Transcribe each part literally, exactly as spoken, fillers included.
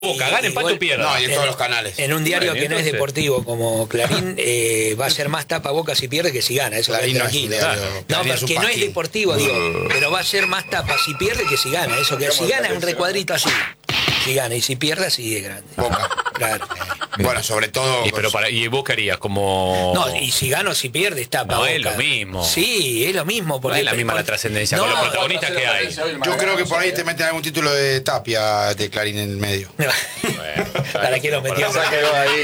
Boca, gana, empate o pierda. No, y en todos los canales. En un diario Bueno, que no es entonces- deportivo como Clarín, eh, va a ser más tapa Boca si pierde que si gana. Eso Clarín queda no es un tranquilo. diario, No, Clarín es un porque no es pastín. deportivo, digo. Pero va a ser más tapa si pierde que si gana. Eso que si gana es un recuadrito así. Si gana y si pierde así de grande. Boca. Claro. Bueno, sobre todo. Y, pero para, y vos querías como... No, y si gana o si pierde, está No, es lo mismo. Sí, es lo mismo. No Porque es la misma la trascendencia No, con los protagonistas que hay. Yo creo que por ahí te meten algún título de Tapia de Clarín en el medio. ¿Para qué lo metió? Esa quedó ahí.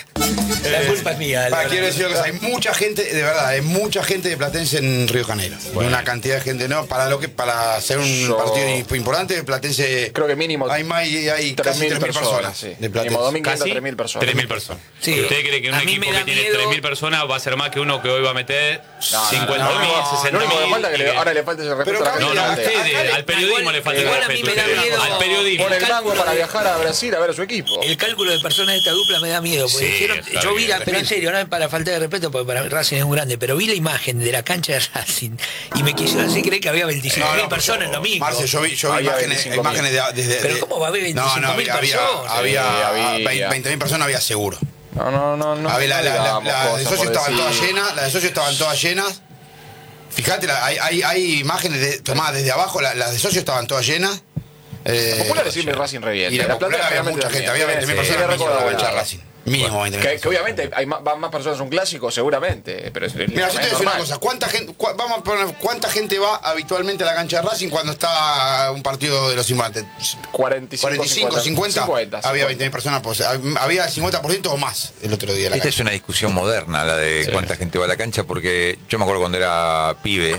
La culpa es mía. Para, la quiero verdad. decir que hay mucha gente, de verdad, hay mucha gente de Platense en Río de Janeiro. Bueno. Una cantidad de gente, ¿no? Para lo que para hacer un Yo- partido importante, Platense. Creo que mínimo hay más, hay tres casi mil tres mil personas. personas Sí. de Platense. Mínimo domingo Casi tres mil personas. tres mil personas. Sí. ¿Y usted cree que un A mí equipo me da que tiene miedo- tres mil personas va a ser más que uno que hoy va a meter No, no, cincuenta mil, no, no, no, sesenta Lo único que falta es que le- mil? ahora le falta ese respeto Pero, a la No, gente. no, a Acá- ustedes, acá- al periodismo igual- le falta el igual a mí respeto. me da ustedes. miedo- Al periodismo. Pone el cálculo mango para de- viajar a Brasil a ver a su equipo. El cálculo de personas de esta dupla me da miedo. Porque Sí, dijeron, está yo vi bien. la, pero en serio, no es para falta de respeto, porque para Racing es un grande, pero vi la imagen de la cancha de Racing y me quisieron así creer que había veinticinco mil personas en lo mismo. Marce, yo vi, yo vi Había imágenes, veinticinco mil. imágenes de, desde. Pero de- ¿cómo va a haber veinticinco No, no, mil había, había, personas? había, Sí, había. veinte mil personas había seguro. No, no, no, no. Había, la, la, la, digamos la de cosas socios por estaban decir. todas llenas, las de socios estaban todas llenas. Fíjate, la- hay, hay, hay imágenes de, tomadas desde abajo, la- las de socios estaban todas llenas. Eh, Popular siempre Racing revienta. y la, La popular Plata había realmente mucha gente, también. había veinte mil Sí, personas sí, mínimo recuerdo en la cancha de la- Racing. Mínimo veinte mil Que, que personas. obviamente hay más, van más personas a un clásico, seguramente. Pero es, Mira, yo te voy a decir una normal. cosa, ¿cuánta gente, cua- vamos a poner, ¿cuánta gente va habitualmente a la cancha de Racing cuando está un partido de los simulantes? cuarenta y cinco, cuarenta y cinco, cincuenta, cincuenta, había veinte mil personas, pues, había el cincuenta por ciento o más el otro día en la Esta es cancha. una discusión moderna, la de cuánta gente va a la cancha, porque yo me acuerdo cuando era pibe,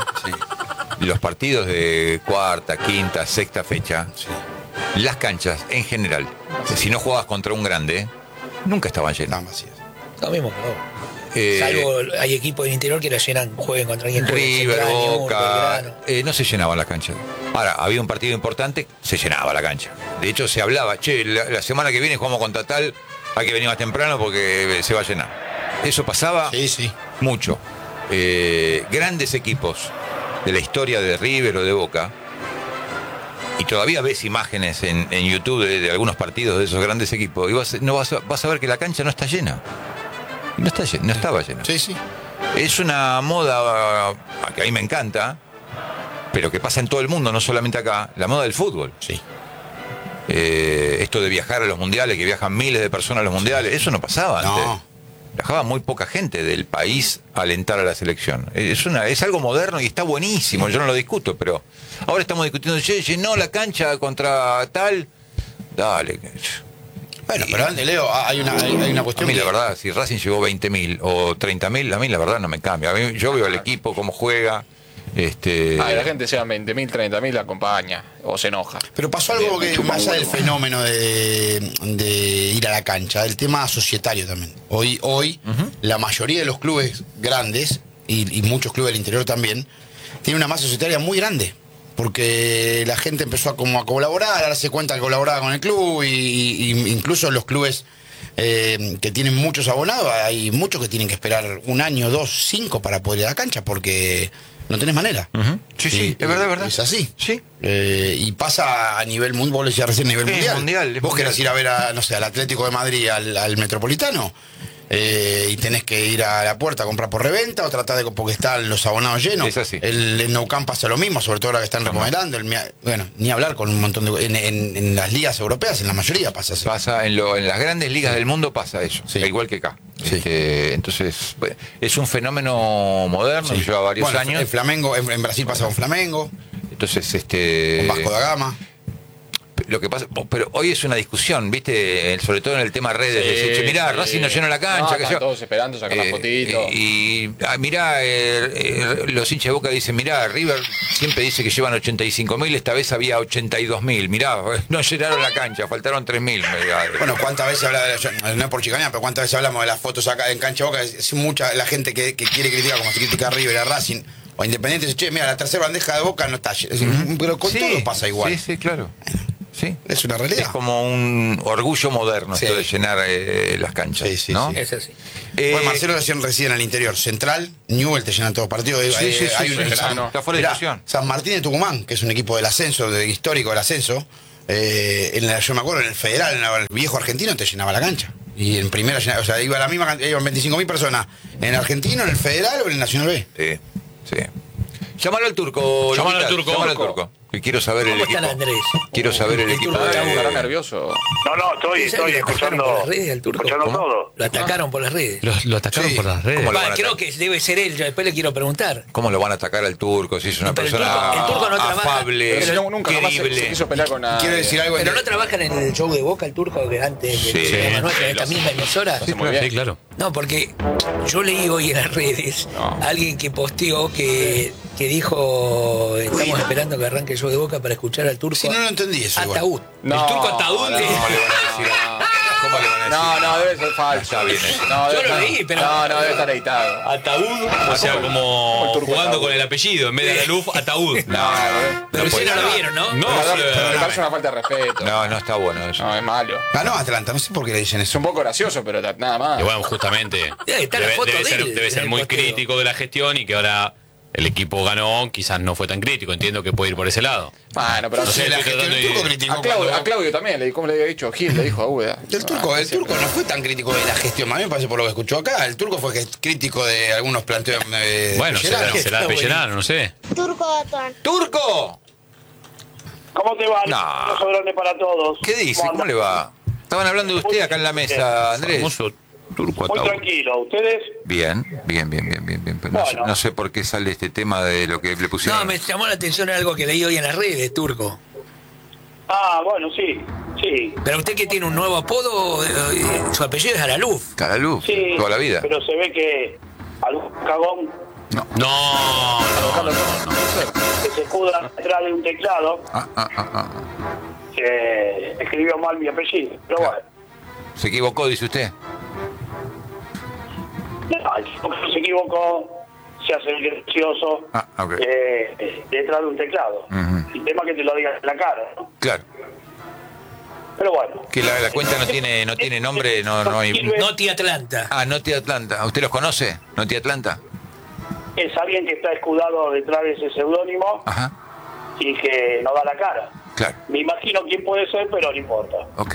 los partidos de cuarta, quinta, sexta fecha, las canchas en general, si no jugabas contra un grande, nunca estaban llenas. Estaban vacías. Lo mismo que vos. Eh, Salvo hay equipos del interior que la llenan, jueguen contra alguien. jueguen River, Central, Newell's, Boca, Belgrano. eh, no se llenaban las canchas. Ahora, había un partido importante, se llenaba la cancha. De hecho, se hablaba, che, la, la semana que viene jugamos contra tal, hay que venir más temprano porque se va a llenar. Eso pasaba Sí, sí. mucho. Eh, grandes equipos de la historia de River o de Boca, y todavía ves imágenes en, en YouTube de, de algunos partidos de esos grandes equipos, y vas, no vas, a, vas a ver que la cancha no está llena. No, está llena, no estaba llena. Sí, sí. Es una moda que a mí me encanta, pero que pasa en todo el mundo, no solamente acá, la moda del fútbol. Sí. Eh, esto de viajar a los mundiales, que viajan miles de personas a los mundiales, eso no pasaba antes. No. Viajaba muy poca gente del país a alentar a la selección. Es, una, es algo moderno y está buenísimo, yo no lo discuto, pero ahora estamos discutiendo, che, llenó la cancha contra tal, dale. Bueno, pero antes, Leo, hay una, hay, hay una A cuestión mí la que- verdad, si Racing llegó veinte mil o treinta mil, a mí la verdad no me cambia. A mí, yo veo al equipo, cómo juega. Este, Ah, y la gente sea veinte mil, treinta mil, la acompaña o se enoja. Pero pasó algo que más allá del fenómeno de, de ir a la cancha, el tema societario también. Hoy, hoy la mayoría de los clubes grandes, y, y muchos clubes del interior también, tienen una masa societaria muy grande. Porque la gente empezó a, como a colaborar, a darse cuenta que colaboraba con el club, y, y- y incluso los clubes eh, que tienen muchos abonados, hay muchos que tienen que esperar un año, dos, cinco para poder ir a la cancha, porque no tenés manera. Ujú. Sí, sí, es verdad, es verdad. Es así. Sí. Eh, y pasa a nivel mundial, vos lo decías recién, a nivel Sí, mundial. mundial, es Vos mundial. querés ir a ver a, no sé, al Atlético de Madrid, al, al Metropolitano, eh, y tenés que ir a la puerta a comprar por reventa o tratar de, porque están los abonados llenos. Es así. El, el Nou Camp pasa lo mismo, sobre todo ahora que están remodelando. El, Mia- bueno, ni hablar con un montón de. En, en- en las ligas europeas, en la mayoría pasa así. Pasa en, lo, en las grandes ligas del mundo pasa eso, Sí. igual que acá. Sí. Este, entonces, bueno, es un fenómeno moderno que lleva varios Bueno, años. En Flamengo, en, en Brasil pasa con Flamengo, Entonces, este. con Vasco da Gama. Lo que pasa, pero hoy es una discusión, ¿viste? Eh, Sobre todo en el tema redes. Sí, decir, che, mirá, sí. Racing no llenó la cancha. No, qué sé están yo. todos esperando sacar la fotito. Y, y, ah, mirá, eh, eh, los hinchas de Boca dicen, mirá, River siempre dice que llevan ochenta y cinco mil, esta vez había ochenta y dos mil. Mirá, no llenaron la cancha, faltaron tres mil. Bueno, ¿cuántas veces habla de la, no es por chicanear, pero cuántas veces hablamos de las fotos acá en Cancha Boca? Es mucha la gente que, que quiere criticar, como se critica a River, a Racing o a Independiente, dice, che, mira, la tercera bandeja de Boca no está. Es decir, pero con Sí, todo pasa igual. Sí, sí, claro. Sí. Es una realidad. Es como un orgullo moderno Sí. esto de llenar eh, las canchas. Sí, sí, ¿no? sí. Es así. Eh, Bueno, Marcelo decían recién al interior, Central, Newell te llenan todos los partidos. Sí, hay, sí, sí, hay sí, un- sí, San, no, está fuera de mirá, discusión. San Martín de Tucumán, que es un equipo del ascenso, de, histórico del ascenso, eh, en la, yo me acuerdo, en el Federal, en el viejo argentino, te llenaba la cancha. Y en primera, o sea, iba la misma cantidad, iban veinticinco mil personas. ¿En el argentino, en el Federal o en el Nacional B? Sí, sí. Llámalo al turco. Llámalo Luquita, al turco. Llámalo al turco. Que quiero saber el ¿Cómo equipo. están, Andrés? Quiero saber el El equipo turco de... está ¿Estará nervioso? No, no, estoy, estoy ¿Lo atacaron escuchando, por las redes al turco? escuchando ¿Cómo? todo. Lo atacaron por las redes. Lo, lo atacaron Sí. por las redes. ¿Cómo lo Va, van a creo atacar? que debe ser él, yo después le quiero preguntar. ¿Cómo lo van a atacar al turco? Si es una Pero el persona turco- el turco no trabaja- afable, Pero si no, nunca jamás se, se querible. quiso pelear con nadie. Quiero decir algo. Pero en- no trabajan en el show de Boca el turco que antes Sí. de que se llama nuestra, en Sí, esta lo misma emisora. hace muy bien. Sí, claro. No, porque yo leí hoy en las redes No. a alguien que posteó que, que dijo estamos esperando que arranque el show de Boca para escuchar al turco. Sí, no lo entendí eso igual. Ataúd. No, El turco ataúd. no, ¿Cómo ¿Cómo le van a decir? ¿Cómo le van a decir? No, no, debe ser falso. Está bien eso. No, Yo debe lo estar- leí, pero- No, no, debe estar editado. Ataúd. O sea, ¿Cómo como el turco jugando ataúd? con el apellido. En vez de la luz, ataúd. No, no, Pero no, si puede- no lo vieron, ¿no? No, Pero, sí, pero me no, parece una falta de respeto. No, no, no está bueno eso. es malo. Ganó Atlanta, no sé por qué le dicen Es eso. un poco gracioso, pero ta- nada más. Y bueno, justamente. Ahí está la Debe, foto debe de ser, él debe en ser el muy posteo. crítico de la gestión y que ahora el equipo ganó, quizás no fue tan crítico. Entiendo que puede ir por ese lado. Bueno, pero No sé, la estoy gestión tratando del de- turco criticó a, Claudio, cuando- a Claudio también, le, ¿cómo le había dicho? Gil le dijo a Úbeda. El turco, el turco no fue tan crítico de la gestión, a mí me parece por lo que escuchó acá. El turco fue que- crítico de algunos planteos. eh, Bueno, se Pellerano. la, se la Está apellenaron, no sé. Turco Botón. ¡Turco! ¿Cómo te va? No. Un grande para todos. ¿Qué dice? ¿Cómo andan? le va? Estaban hablando de usted acá en la mesa, Andrés. Famoso turco Muy ataúd. tranquilo. ¿Ustedes? Bien, bien, bien, bien, bien, bien. Pero no, sé, Bueno. no sé por qué sale este tema de lo que le pusieron. No, me llamó la atención algo que leí hoy en las redes, turco. Ah, bueno, sí. Sí. Pero usted que tiene un nuevo apodo, eh, su apellido es Araluf. Caraluz, Sí. toda la vida. Pero se ve que algún cagón No, no, no, no. que se escuda detrás de un teclado Ah, ah, ah, ah. eh, escribió mal mi apellido. Pero Claro. bueno. ¿Se equivocó, dice usted? No, el tipo que se equivocó, se hace el gracioso Ah, ok. eh, eh, detrás de un teclado. Ujú. El tema es que te lo digas en la cara, ¿no? Claro. Pero bueno. Que la, la cuenta no tiene no tiene nombre, no, no hay... Noti Atlanta. Ah, Noti Atlanta. ¿Usted los conoce? ¿Noti Atlanta? Es alguien que está escudado detrás de ese seudónimo Ajá, y que no da la cara. claro. Me imagino quién puede ser, pero no importa. Ok.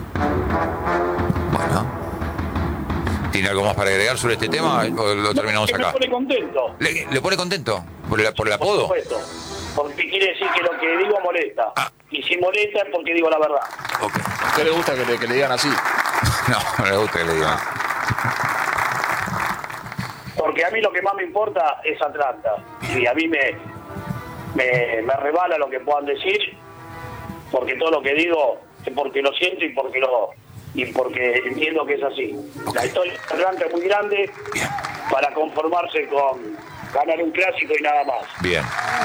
Bueno. ¿Tiene algo más para agregar sobre este tema o lo terminamos Que me acá? pone contento, ¿Le, le pone contento por el, por el por apodo? supuesto. Porque quiere decir que lo que digo molesta. Ah. Y si molesta es porque digo la verdad. Ok. ¿A usted le gusta que le, que le digan así? No, no le gusta que le digan. Porque a mí lo que más me importa es Atlanta. Y a mí me, me, me rebala lo que puedan decir, porque todo lo que digo es porque lo siento y porque lo y porque entiendo que es así. La historia de Atlanta es muy grande para conformarse con ganar un clásico y nada más. Bien.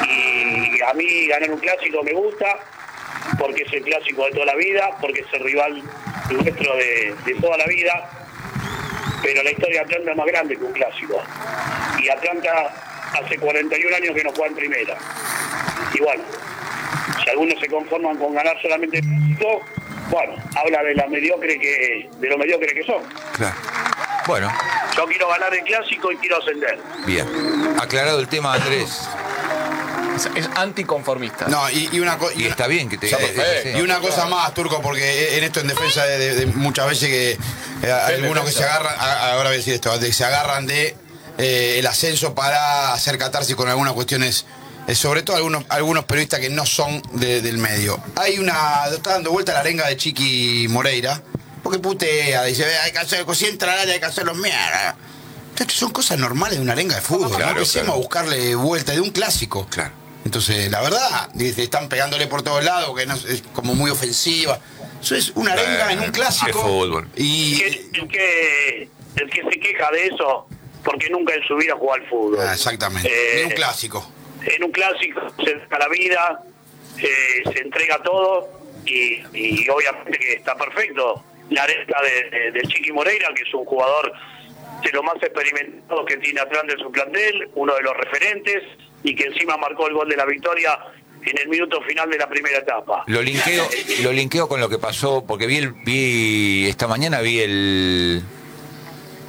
Y a mí ganar un clásico me gusta, porque es el clásico de toda la vida, porque es el rival nuestro de, de toda la vida, pero la historia de Atlanta es más grande que un clásico. Y Atlanta hace cuarenta y un años que no juega en primera. Y bueno, si algunos se conforman con ganar solamente el clásico, bueno, habla de la mediocre que, de lo mediocre que son. Claro. Bueno, Yo quiero ganar el clásico y quiero ascender. bien. Aclarado el tema, Andrés. Es, es anticonformista. No, y, y una cosa. Y está bien que te... Sí, sí. Y una cosa más, Turco, porque en esto en defensa de, de- de muchas veces que eh, hay algunos que se agarran, a- ahora voy a decir esto, de que se agarran de eh, el ascenso para hacer catarsis con algunas cuestiones, eh, sobre todo algunos algunos periodistas que no son de- del medio. Hay una, está dando vuelta la arenga de Chiqui Moreira, porque putea, dice, "Ve, hay que hacer, si entra al área hay que hacer los mierda". Entonces, son cosas normales de una arenga de fútbol, Claro, no empecemos claro. a buscarle vuelta de un clásico. Claro. Entonces, la verdad, dice, están pegándole por todos lados, que no, es como muy ofensiva. Eso es una arenga en un clásico. Es fútbol. Y Que- El que, el que se queja de eso, porque nunca en su vida jugó al fútbol. Ah, exactamente, Eh, en un clásico. En un clásico se deja la vida, eh, se entrega todo y, y obviamente que está perfecto. La arenga de, de- del Chiqui Moreira, que es un jugador de los más experimentados que tiene Atlanta en su plantel, uno de los referentes, y que encima marcó el gol de la victoria en el minuto final de la primera etapa. Lo linkeo, lo linkeo con lo que pasó, porque vi el, vi esta mañana vi el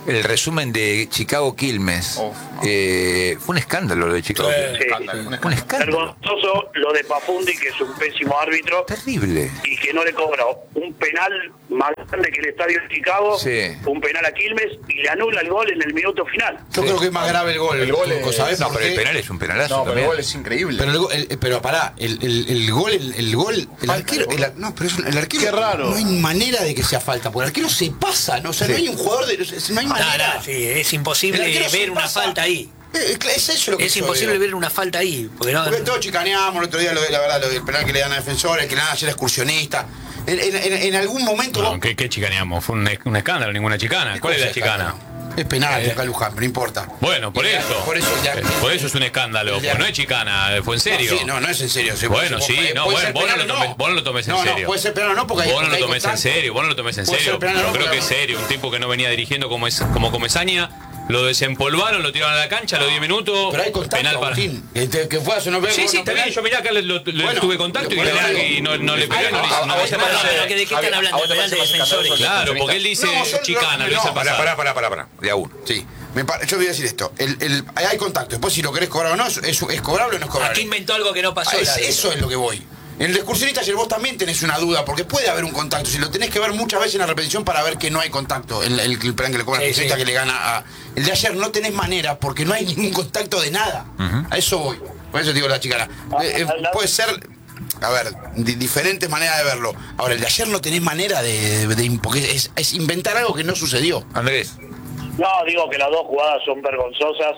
el resumen de Chicago Quilmes. Uf, no. eh, fue un escándalo lo de Chicago Sí. Quilmes. Escándalo, un Un escándalo. Vergonzoso lo de Pafundi, que es un pésimo árbitro Terrible. y que no le cobró un penal más grande que el estadio de Chicago, Sí. un penal a Quilmes, y le anula el gol en el minuto final. Yo creo que es más grave el gol. El gol Turco, es- ¿sabés No, por pero el qué? penal es un penalazo No, pero el también. gol es increíble. Pero, el, go- el- pero pará, el, el, el gol, el, el gol, el Falta, arquero, el gol. el, no, pero es un- el arquero. Qué raro. No hay manera de que sea falta, porque el arquero se pasa, ¿no? O sea, no hay un jugador de. No hay No, manera. no, sí, es imposible El arquero se ver una pasa. falta ahí. Eh, Es eso lo que Es yo imposible digo. ver una falta ahí. Porque no, Porque todos chicaneamos el otro día, lo de, la verdad, lo del penal que le dan a defensores, que le dan ayer a excursionistas. En, en, en, en algún momento. No, vos- ¿qué, qué chicaneamos? Fue un, un escándalo, ninguna chicana. ¿Cuál es la chicana? Es penal acá Luján, pero no importa. Bueno, por Y ya- eso. Por eso, ya- Eh, por eso es un escándalo. Ya- Porque no es chicana, fue en serio. No, sí, no, no es en serio. sí, Bueno, vos- sí, puede- no, puede bueno, ser vos no, penal lo o tomes, vos no lo tomes en No, no, serio. puede ser penal o no, porque hay- Vos no porque lo hay tomes en contacto. serio, vos no lo tomes en Puede serio. ser penal o Yo no, creo pero- que es serio. Un tipo que no venía dirigiendo como, es, como Comesaña, lo desempolvaron, lo tiraron a la cancha, a los diez minutos. Pero hay contacto, penal para. Agustín. Que, te- que fue hace unos Sí, sí, está bien. Yo mirá acá le, lo- le Bueno, tuve contacto y, por eso le- digo. y no, no le pegué, no le hice a- a no le vos hice te nada. parece- Pero que ¿de qué están Javier, hablando? ¿a vos te ¿El penal parece de más defensores? escandaloso? Claro, porque él dice No, yo- chicana, no, lo hice no, Pará, pasar. pará, pará, pará, pará. De a uno. Sí. Me pa- yo voy a decir esto. El, el, hay contacto. Después, si lo querés cobrar o no, es, es, es cobrable o no es cobrable. Aquí inventó algo que no pasó. Ah, es- la- eso es lo que voy. En el excursionista ayer vos también tenés una duda, porque puede haber un contacto. Si lo tenés que ver muchas veces en la repetición para ver que no hay contacto. El, el, el plan que le cobra el Sí, excursionista sí. que le gana a. El de ayer no tenés manera porque no hay ningún contacto de nada. A eso voy. Por eso digo la chicana. Eh, eh, puede ser. A ver, di- diferentes maneras de verlo. Ahora, el de ayer no tenés manera de. de- de- porque es, es inventar algo que no sucedió. Andrés. No, digo que las dos jugadas son vergonzosas.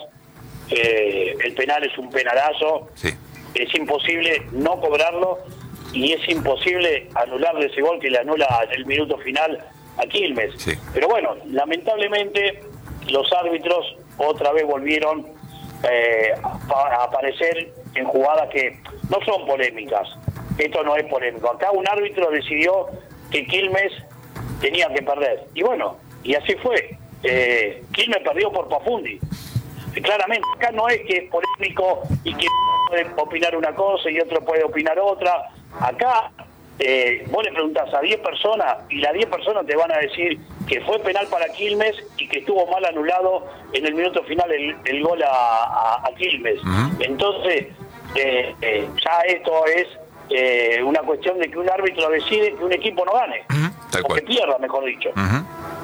Eh, el penal es un penalazo. Sí. Es imposible no cobrarlo y es imposible anularle ese gol que le anula en el minuto final a Quilmes. Sí. Pero bueno, lamentablemente los árbitros otra vez volvieron eh, a a aparecer en jugadas que no son polémicas. Esto no es polémico. Acá un árbitro decidió que Quilmes tenía que perder. Y bueno, y así fue. Eh, Quilmes perdió por Pafundi. Claramente, acá no es que es polémico y que puede opinar una cosa y otro puede opinar otra. Acá eh, vos le preguntás a diez personas y las diez personas te van a decir que fue penal para Quilmes y que estuvo mal anulado en el minuto final el, el gol a, a, a Quilmes. Ujú. Entonces, eh, eh, ya esto es eh, una cuestión de que un árbitro decide que un equipo no gane. Ujú, tal o cual. que pierda, mejor dicho. Ujú.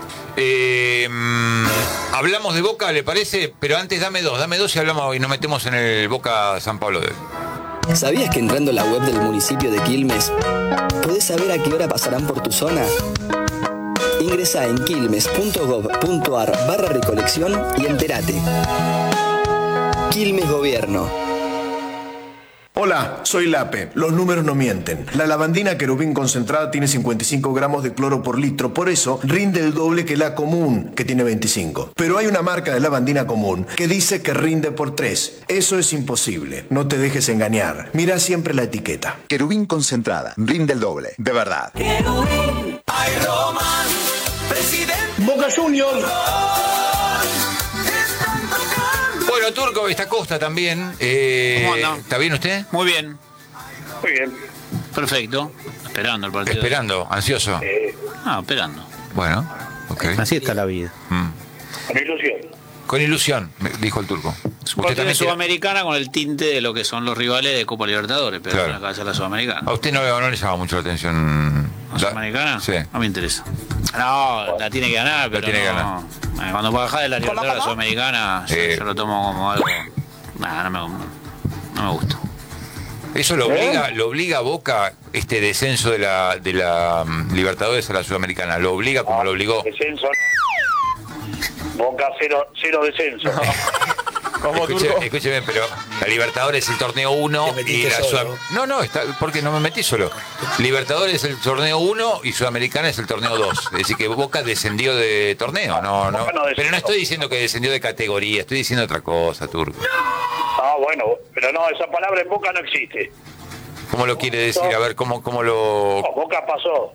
Eh, mm, hablamos de Boca, ¿le parece? Pero antes dame dos, dame dos y hablamos y nos metemos en el Boca San Pablo de hoy. ¿Sabías que entrando a la web del municipio de Quilmes podés saber a qué hora pasarán por tu zona? Ingresá en quilmes punto gov punto ar barra recolección y entérate. Quilmes Gobierno. Hola, soy Lape. Los números no mienten. La lavandina querubín concentrada tiene cincuenta y cinco gramos de cloro por litro, por eso rinde el doble que la común, que tiene veinticinco. Pero hay una marca de lavandina común que dice que rinde por tres. Eso es imposible. No te dejes engañar. Mira siempre la etiqueta. Querubín concentrada, rinde el doble, de verdad. Boca Juniors. Bueno, Turco, esta costa también. Eh, ¿Cómo anda? ¿Está bien usted? Muy bien, Muy bien. perfecto. Esperando el partido. Esperando, ansioso. Eh, Ah, esperando. Bueno, ok. Así está la vida. Mm. con ilusión. Con ilusión, me dijo el Turco. Usted Porque también es tiene- Sudamericana con el tinte de lo que son los rivales de Copa Libertadores, pero Claro. en la cabeza la Sudamericana. A usted no, no le llama mucho la atención. ¿La Sudamericana? Sí. No me interesa. No, la tiene que ganar, pero tiene que no. Eh, Cuando baja de la Libertadores a la Sudamericana, yo, Sí. yo lo tomo como algo. Nah, no me, no me gusta. Eso lo obliga, lo obliga a Boca este descenso de la de la mm, Libertadores a la Sudamericana. Lo obliga como lo obligó. Descenso. Boca cero, cero descenso. Como Escuche- Turco. escúcheme, pero la Libertadores es el torneo uno Te y metiste la solo. Sudam- No, no, está, porque no me metí solo. Libertadores es el torneo uno y Sudamericana es el torneo dos. Es decir, que Boca descendió de torneo, no, no. Boca no descendió. Pero no estoy diciendo que descendió de categoría, estoy diciendo otra cosa, Turco. Ah, bueno, pero no, esa palabra en Boca no existe. ¿Cómo lo quiere decir? A ver, ¿cómo, cómo lo...? No, Boca pasó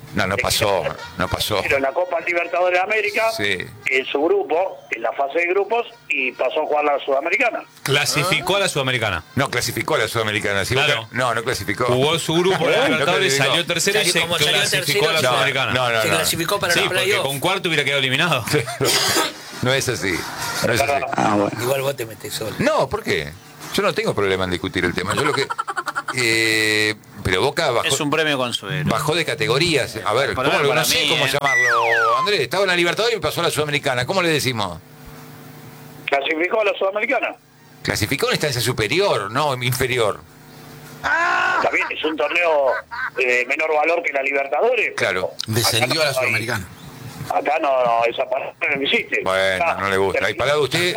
No, no pasó, no pasó. Pero en la Copa Libertadores de América, Sí. en su grupo, en la fase de grupos, y pasó a jugar la Sudamericana. Clasificó a la Sudamericana. No, clasificó a la Sudamericana. ¿Sí? Claro. Boca- No, no clasificó. Jugó su grupo en la No Libertadores, clasificó. salió tercero y Salió- se como salió clasificó a la tercero, Sudamericana. No, no, Se no. clasificó para Sí, los porque playoffs. con cuarto hubiera quedado eliminado. No es así. No es así. Ah, bueno. Igual vos te metés solo. No, ¿por qué? Yo no tengo problema en discutir el tema. Yo lo que. eh, pero Boca bajó, Es un premio consuelo. bajó de categorías. A ver, Por ¿cómo lo lo- menos no para sé mí, cómo ¿eh? llamarlo. Andrés, estaba en la Libertadores y pasó a la Sudamericana. ¿Cómo le decimos? Clasificó a la Sudamericana. Clasificó en instancia superior, no inferior. También es un torneo de menor valor que la Libertadores. Claro. Descendió a la Acá no hay- Sudamericana. Acá no, no, esa palabra no existe. Bueno, Ah, no le gusta. ¿Hay palabra usted?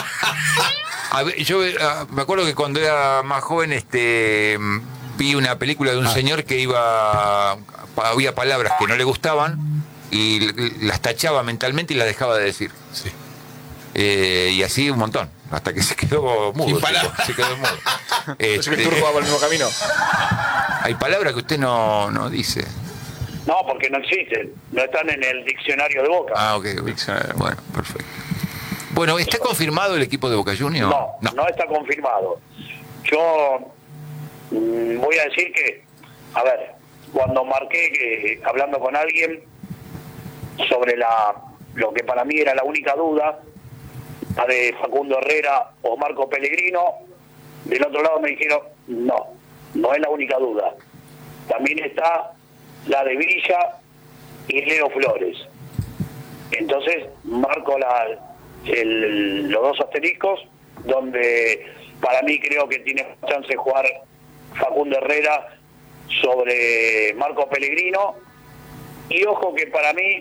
A ver, yo ah, me acuerdo que cuando era más joven este vi una película de un señor que iba había palabras que no le gustaban y l- las tachaba mentalmente y las dejaba de decir. Sí. Eh, y así un montón, hasta que se quedó mudo. Sin tipo, palabras. se quedó mudo. Parece que el Este, Turco va por el mismo camino. hay palabras que usted no, no dice. No, porque no existen. No están en el diccionario de Boca. Ah, ok. Bueno, perfecto. Bueno, ¿está confirmado el equipo de Boca Juniors? No, no, está confirmado. Yo mm, voy a decir que, a ver, cuando marqué que hablando con alguien sobre la lo que para mí era la única duda, la de Facundo Herrera o Marco Pellegrino, del otro lado me dijeron, no, no es la única duda. También está la de Villa y Leo Flores. Entonces marco la, el, los dos asteriscos, donde para mí creo que tiene chance de jugar Facundo Herrera sobre Marco Pellegrino, y ojo que para mí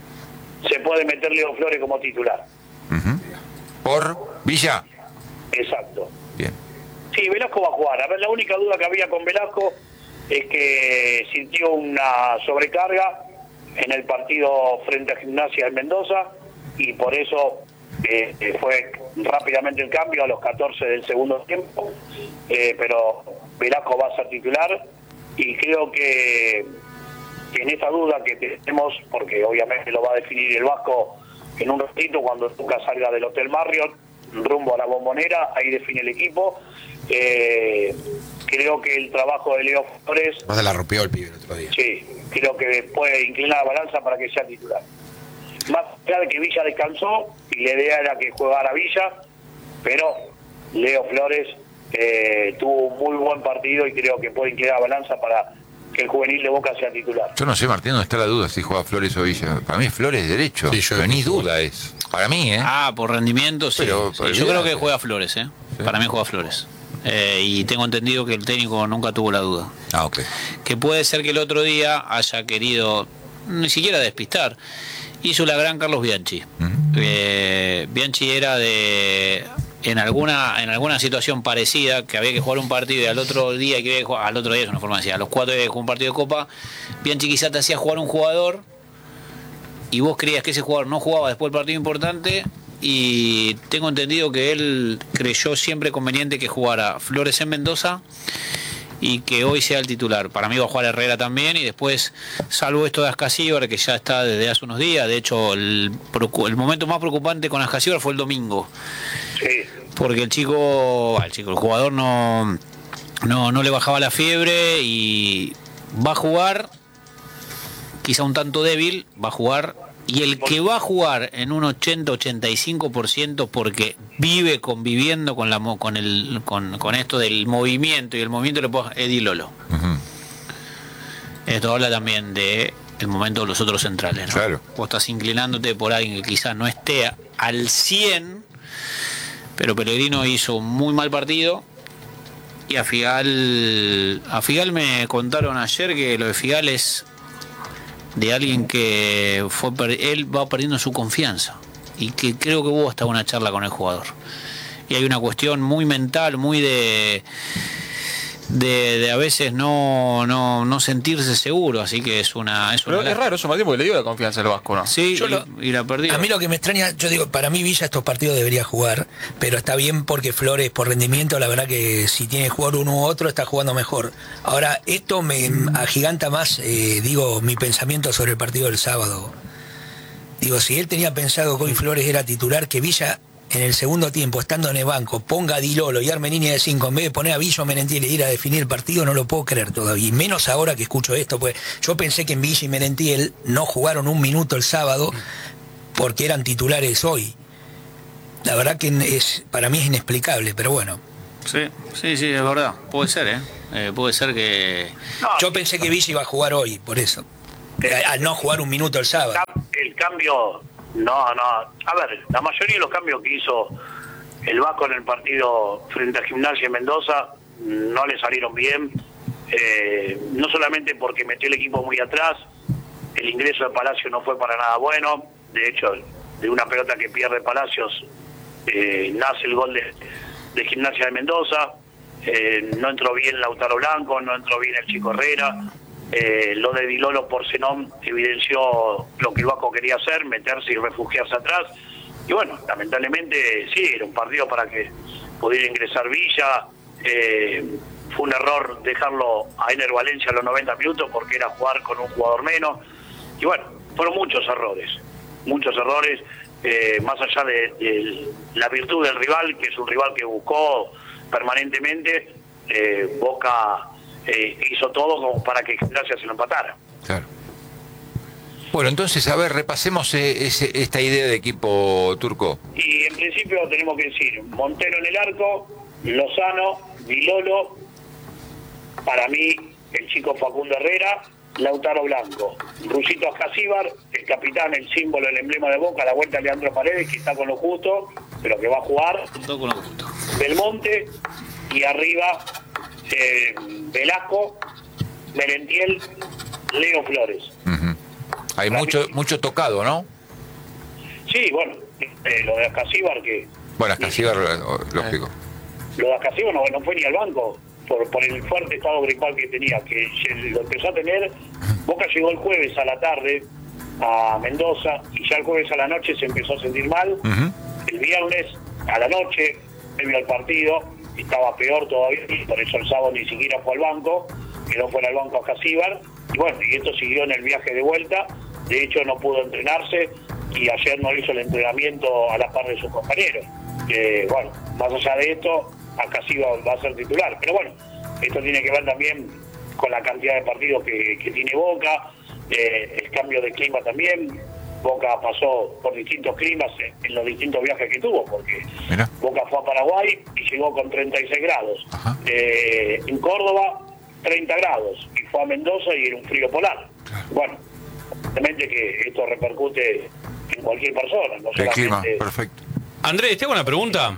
se puede meter Leo Flores como titular. Ujú. ¿Por Villa? Exacto. Bien. Sí, Velasco va a jugar. A ver, la única duda que había con Velasco es que sintió una sobrecarga en el partido frente a Gimnasia en Mendoza, y por eso eh, eh, fue rápidamente el cambio a los catorce del segundo tiempo, eh, pero Velasco va a ser titular, y creo que, que en esta duda que tenemos, porque obviamente lo va a definir el Vasco en un ratito cuando Lucas salga del Hotel Marriott rumbo a la Bombonera, ahí define el equipo. Eh, creo que el trabajo de Leo Flores, Más de la rompió el pibe el otro día. sí, creo que puede inclinar la balanza para que sea titular. Más allá de que Villa descansó y la idea era que jugara Villa, pero Leo Flores eh, tuvo un muy buen partido y creo que puede inclinar la balanza para que el juvenil de Boca sea titular. Yo no sé, Martín, dónde está la duda si juega Flores o Villa. Para mí Flores es derecho. Sí, yo- pero ni duda es. Para mí, ¿eh? Ah, por rendimiento, sí. Pero, Sí, pero yo creo olvídate. que juega Flores, ¿eh? Para mí juega Flores. Eh, y tengo entendido que el técnico nunca tuvo la duda. Ah, ok. Que puede ser que el otro día haya querido ni siquiera despistar. Hizo la gran Carlos Bianchi. Eh, Bianchi era de en alguna en alguna situación parecida, que había que jugar un partido y al otro día que había que jugar, al otro día es una forma de decir, a los cuatro días que jugar un partido de Copa, Bianchi quizá te hacía jugar un jugador y vos creías que ese jugador no jugaba después del partido importante, y tengo entendido que él creyó siempre conveniente que jugara Flores en Mendoza y que hoy sea el titular. Para mí va a jugar Herrera también, y después, salvo esto de Ascasíbar, que ya está desde hace unos días, de hecho el, procu- el momento más preocupante con Ascasíbar fue el domingo, Sí, porque el chico, el chico, el jugador no, no, no le bajaba la fiebre, y va a jugar, quizá un tanto débil, va a jugar, y el que va a jugar en un ochenta ochenta y cinco por ciento porque vive conviviendo con la mo- con el con, con esto del movimiento, y el movimiento le puedo Eddie Lolo. Ujú. Esto habla también de el momento de los otros centrales, ¿no? Claro. Vos estás inclinándote por alguien que quizás no esté al cien, pero Pellegrino hizo un muy mal partido, y a Figal a Figal me contaron ayer que lo de Figal es de alguien que fue per- él va perdiendo su confianza, y que creo que hubo hasta una charla con el jugador, y hay una cuestión muy mental, muy de de, de a veces no, no, no sentirse seguro, así que es una... Es, Pero una es raro eso, Martín, porque le dio la confianza al Vasco, ¿no? Sí, Yo y, lo- y la perdió. A mí lo que me extraña, yo digo, para mí Villa estos partidos debería jugar, pero está bien porque Flores por rendimiento, la verdad que si tiene que jugar uno u otro está jugando mejor. Ahora, esto me agiganta más, eh, digo, mi pensamiento sobre el partido del sábado. Digo, si él tenía pensado que hoy Flores era titular, que Villa en el segundo tiempo, estando en el banco, ponga a Di Lolo y arme línea de cinco, en vez de poner a Villa o Merentiel y ir a definir el partido, no lo puedo creer todavía. Y menos ahora que escucho esto, pues yo pensé que en Villa y Merentiel no jugaron un minuto el sábado porque eran titulares hoy. La verdad que es, para mí es inexplicable, pero bueno. Sí, sí, sí, es verdad. Puede ser, ¿eh? eh puede ser que... Yo pensé que Villa iba a jugar hoy, por eso. Al no jugar un minuto el sábado. El cambio, no, no. A ver, la mayoría de los cambios que hizo el Vasco en el partido frente a Gimnasia en Mendoza no le salieron bien. Eh, no solamente porque metió el equipo muy atrás, el ingreso de Palacios no fue para nada bueno. De hecho, de una pelota que pierde Palacios, eh, nace el gol de, de Gimnasia de Mendoza. Eh, no entró bien Lautaro Blanco, no entró bien el Chico Herrera. Eh, lo de Di Lolo por Zenón evidenció lo que el Vasco quería hacer, meterse y refugiarse atrás. Y bueno, lamentablemente sí, era un partido para que pudiera ingresar Villa. Eh, fue un error dejarlo a Ener Valencia a los noventa minutos porque era jugar con un jugador menos. Y bueno, fueron muchos errores, muchos errores, eh, más allá de, de la virtud del rival, que es un rival que buscó permanentemente. eh, Boca eh, hizo todo como para que Gimnasia se lo empatara. Claro. Bueno, entonces, a ver, repasemos eh, ese, esta idea de equipo turco. Y en principio tenemos que decir, Montero en el arco, Lozano, Di Lolo, para mí el chico Facundo Herrera, Lautaro Blanco, Rusito Ascasíbar, el capitán, el símbolo, el emblema de Boca, la vuelta de Leandro Paredes, que está con lo justo, pero que va a jugar, Todo con lo justo. Belmonte, y arriba eh, Velasco, Merentiel, Leo Flores. Uh-huh. Hay mucho mucho tocado, ¿no? Sí, bueno, eh, lo de Ascasíbar que... Bueno, Ascasíbar, lógico. Lo de Ascasíbar no, no fue ni al banco por, por el fuerte estado gripal que tenía, que lo empezó a tener. Boca llegó el jueves a la tarde a Mendoza y ya el jueves a la noche se empezó a sentir mal. Uh-huh. El viernes a la noche, previo al partido, estaba peor todavía, por eso el sábado ni siquiera fue al banco, quedó fuera del banco Ascasíbar. Y bueno, y esto siguió en el viaje de vuelta. De hecho no pudo entrenarse y ayer no hizo el entrenamiento a la par de sus compañeros. Que bueno, más allá de esto, Ascasíbar va a ser titular. Pero bueno, esto tiene que ver también con la cantidad de partidos que, que tiene Boca, eh, el cambio de clima también. Boca pasó por distintos climas en, en los distintos viajes que tuvo, porque Mira. Boca fue a Paraguay y llegó con treinta y seis grados. Eh, en Córdoba, treinta grados, y fue a Mendoza y era un frío polar. Claro. Bueno, obviamente que esto repercute en cualquier persona, no el clima, solamente... perfecto. Andrés, te hago una pregunta.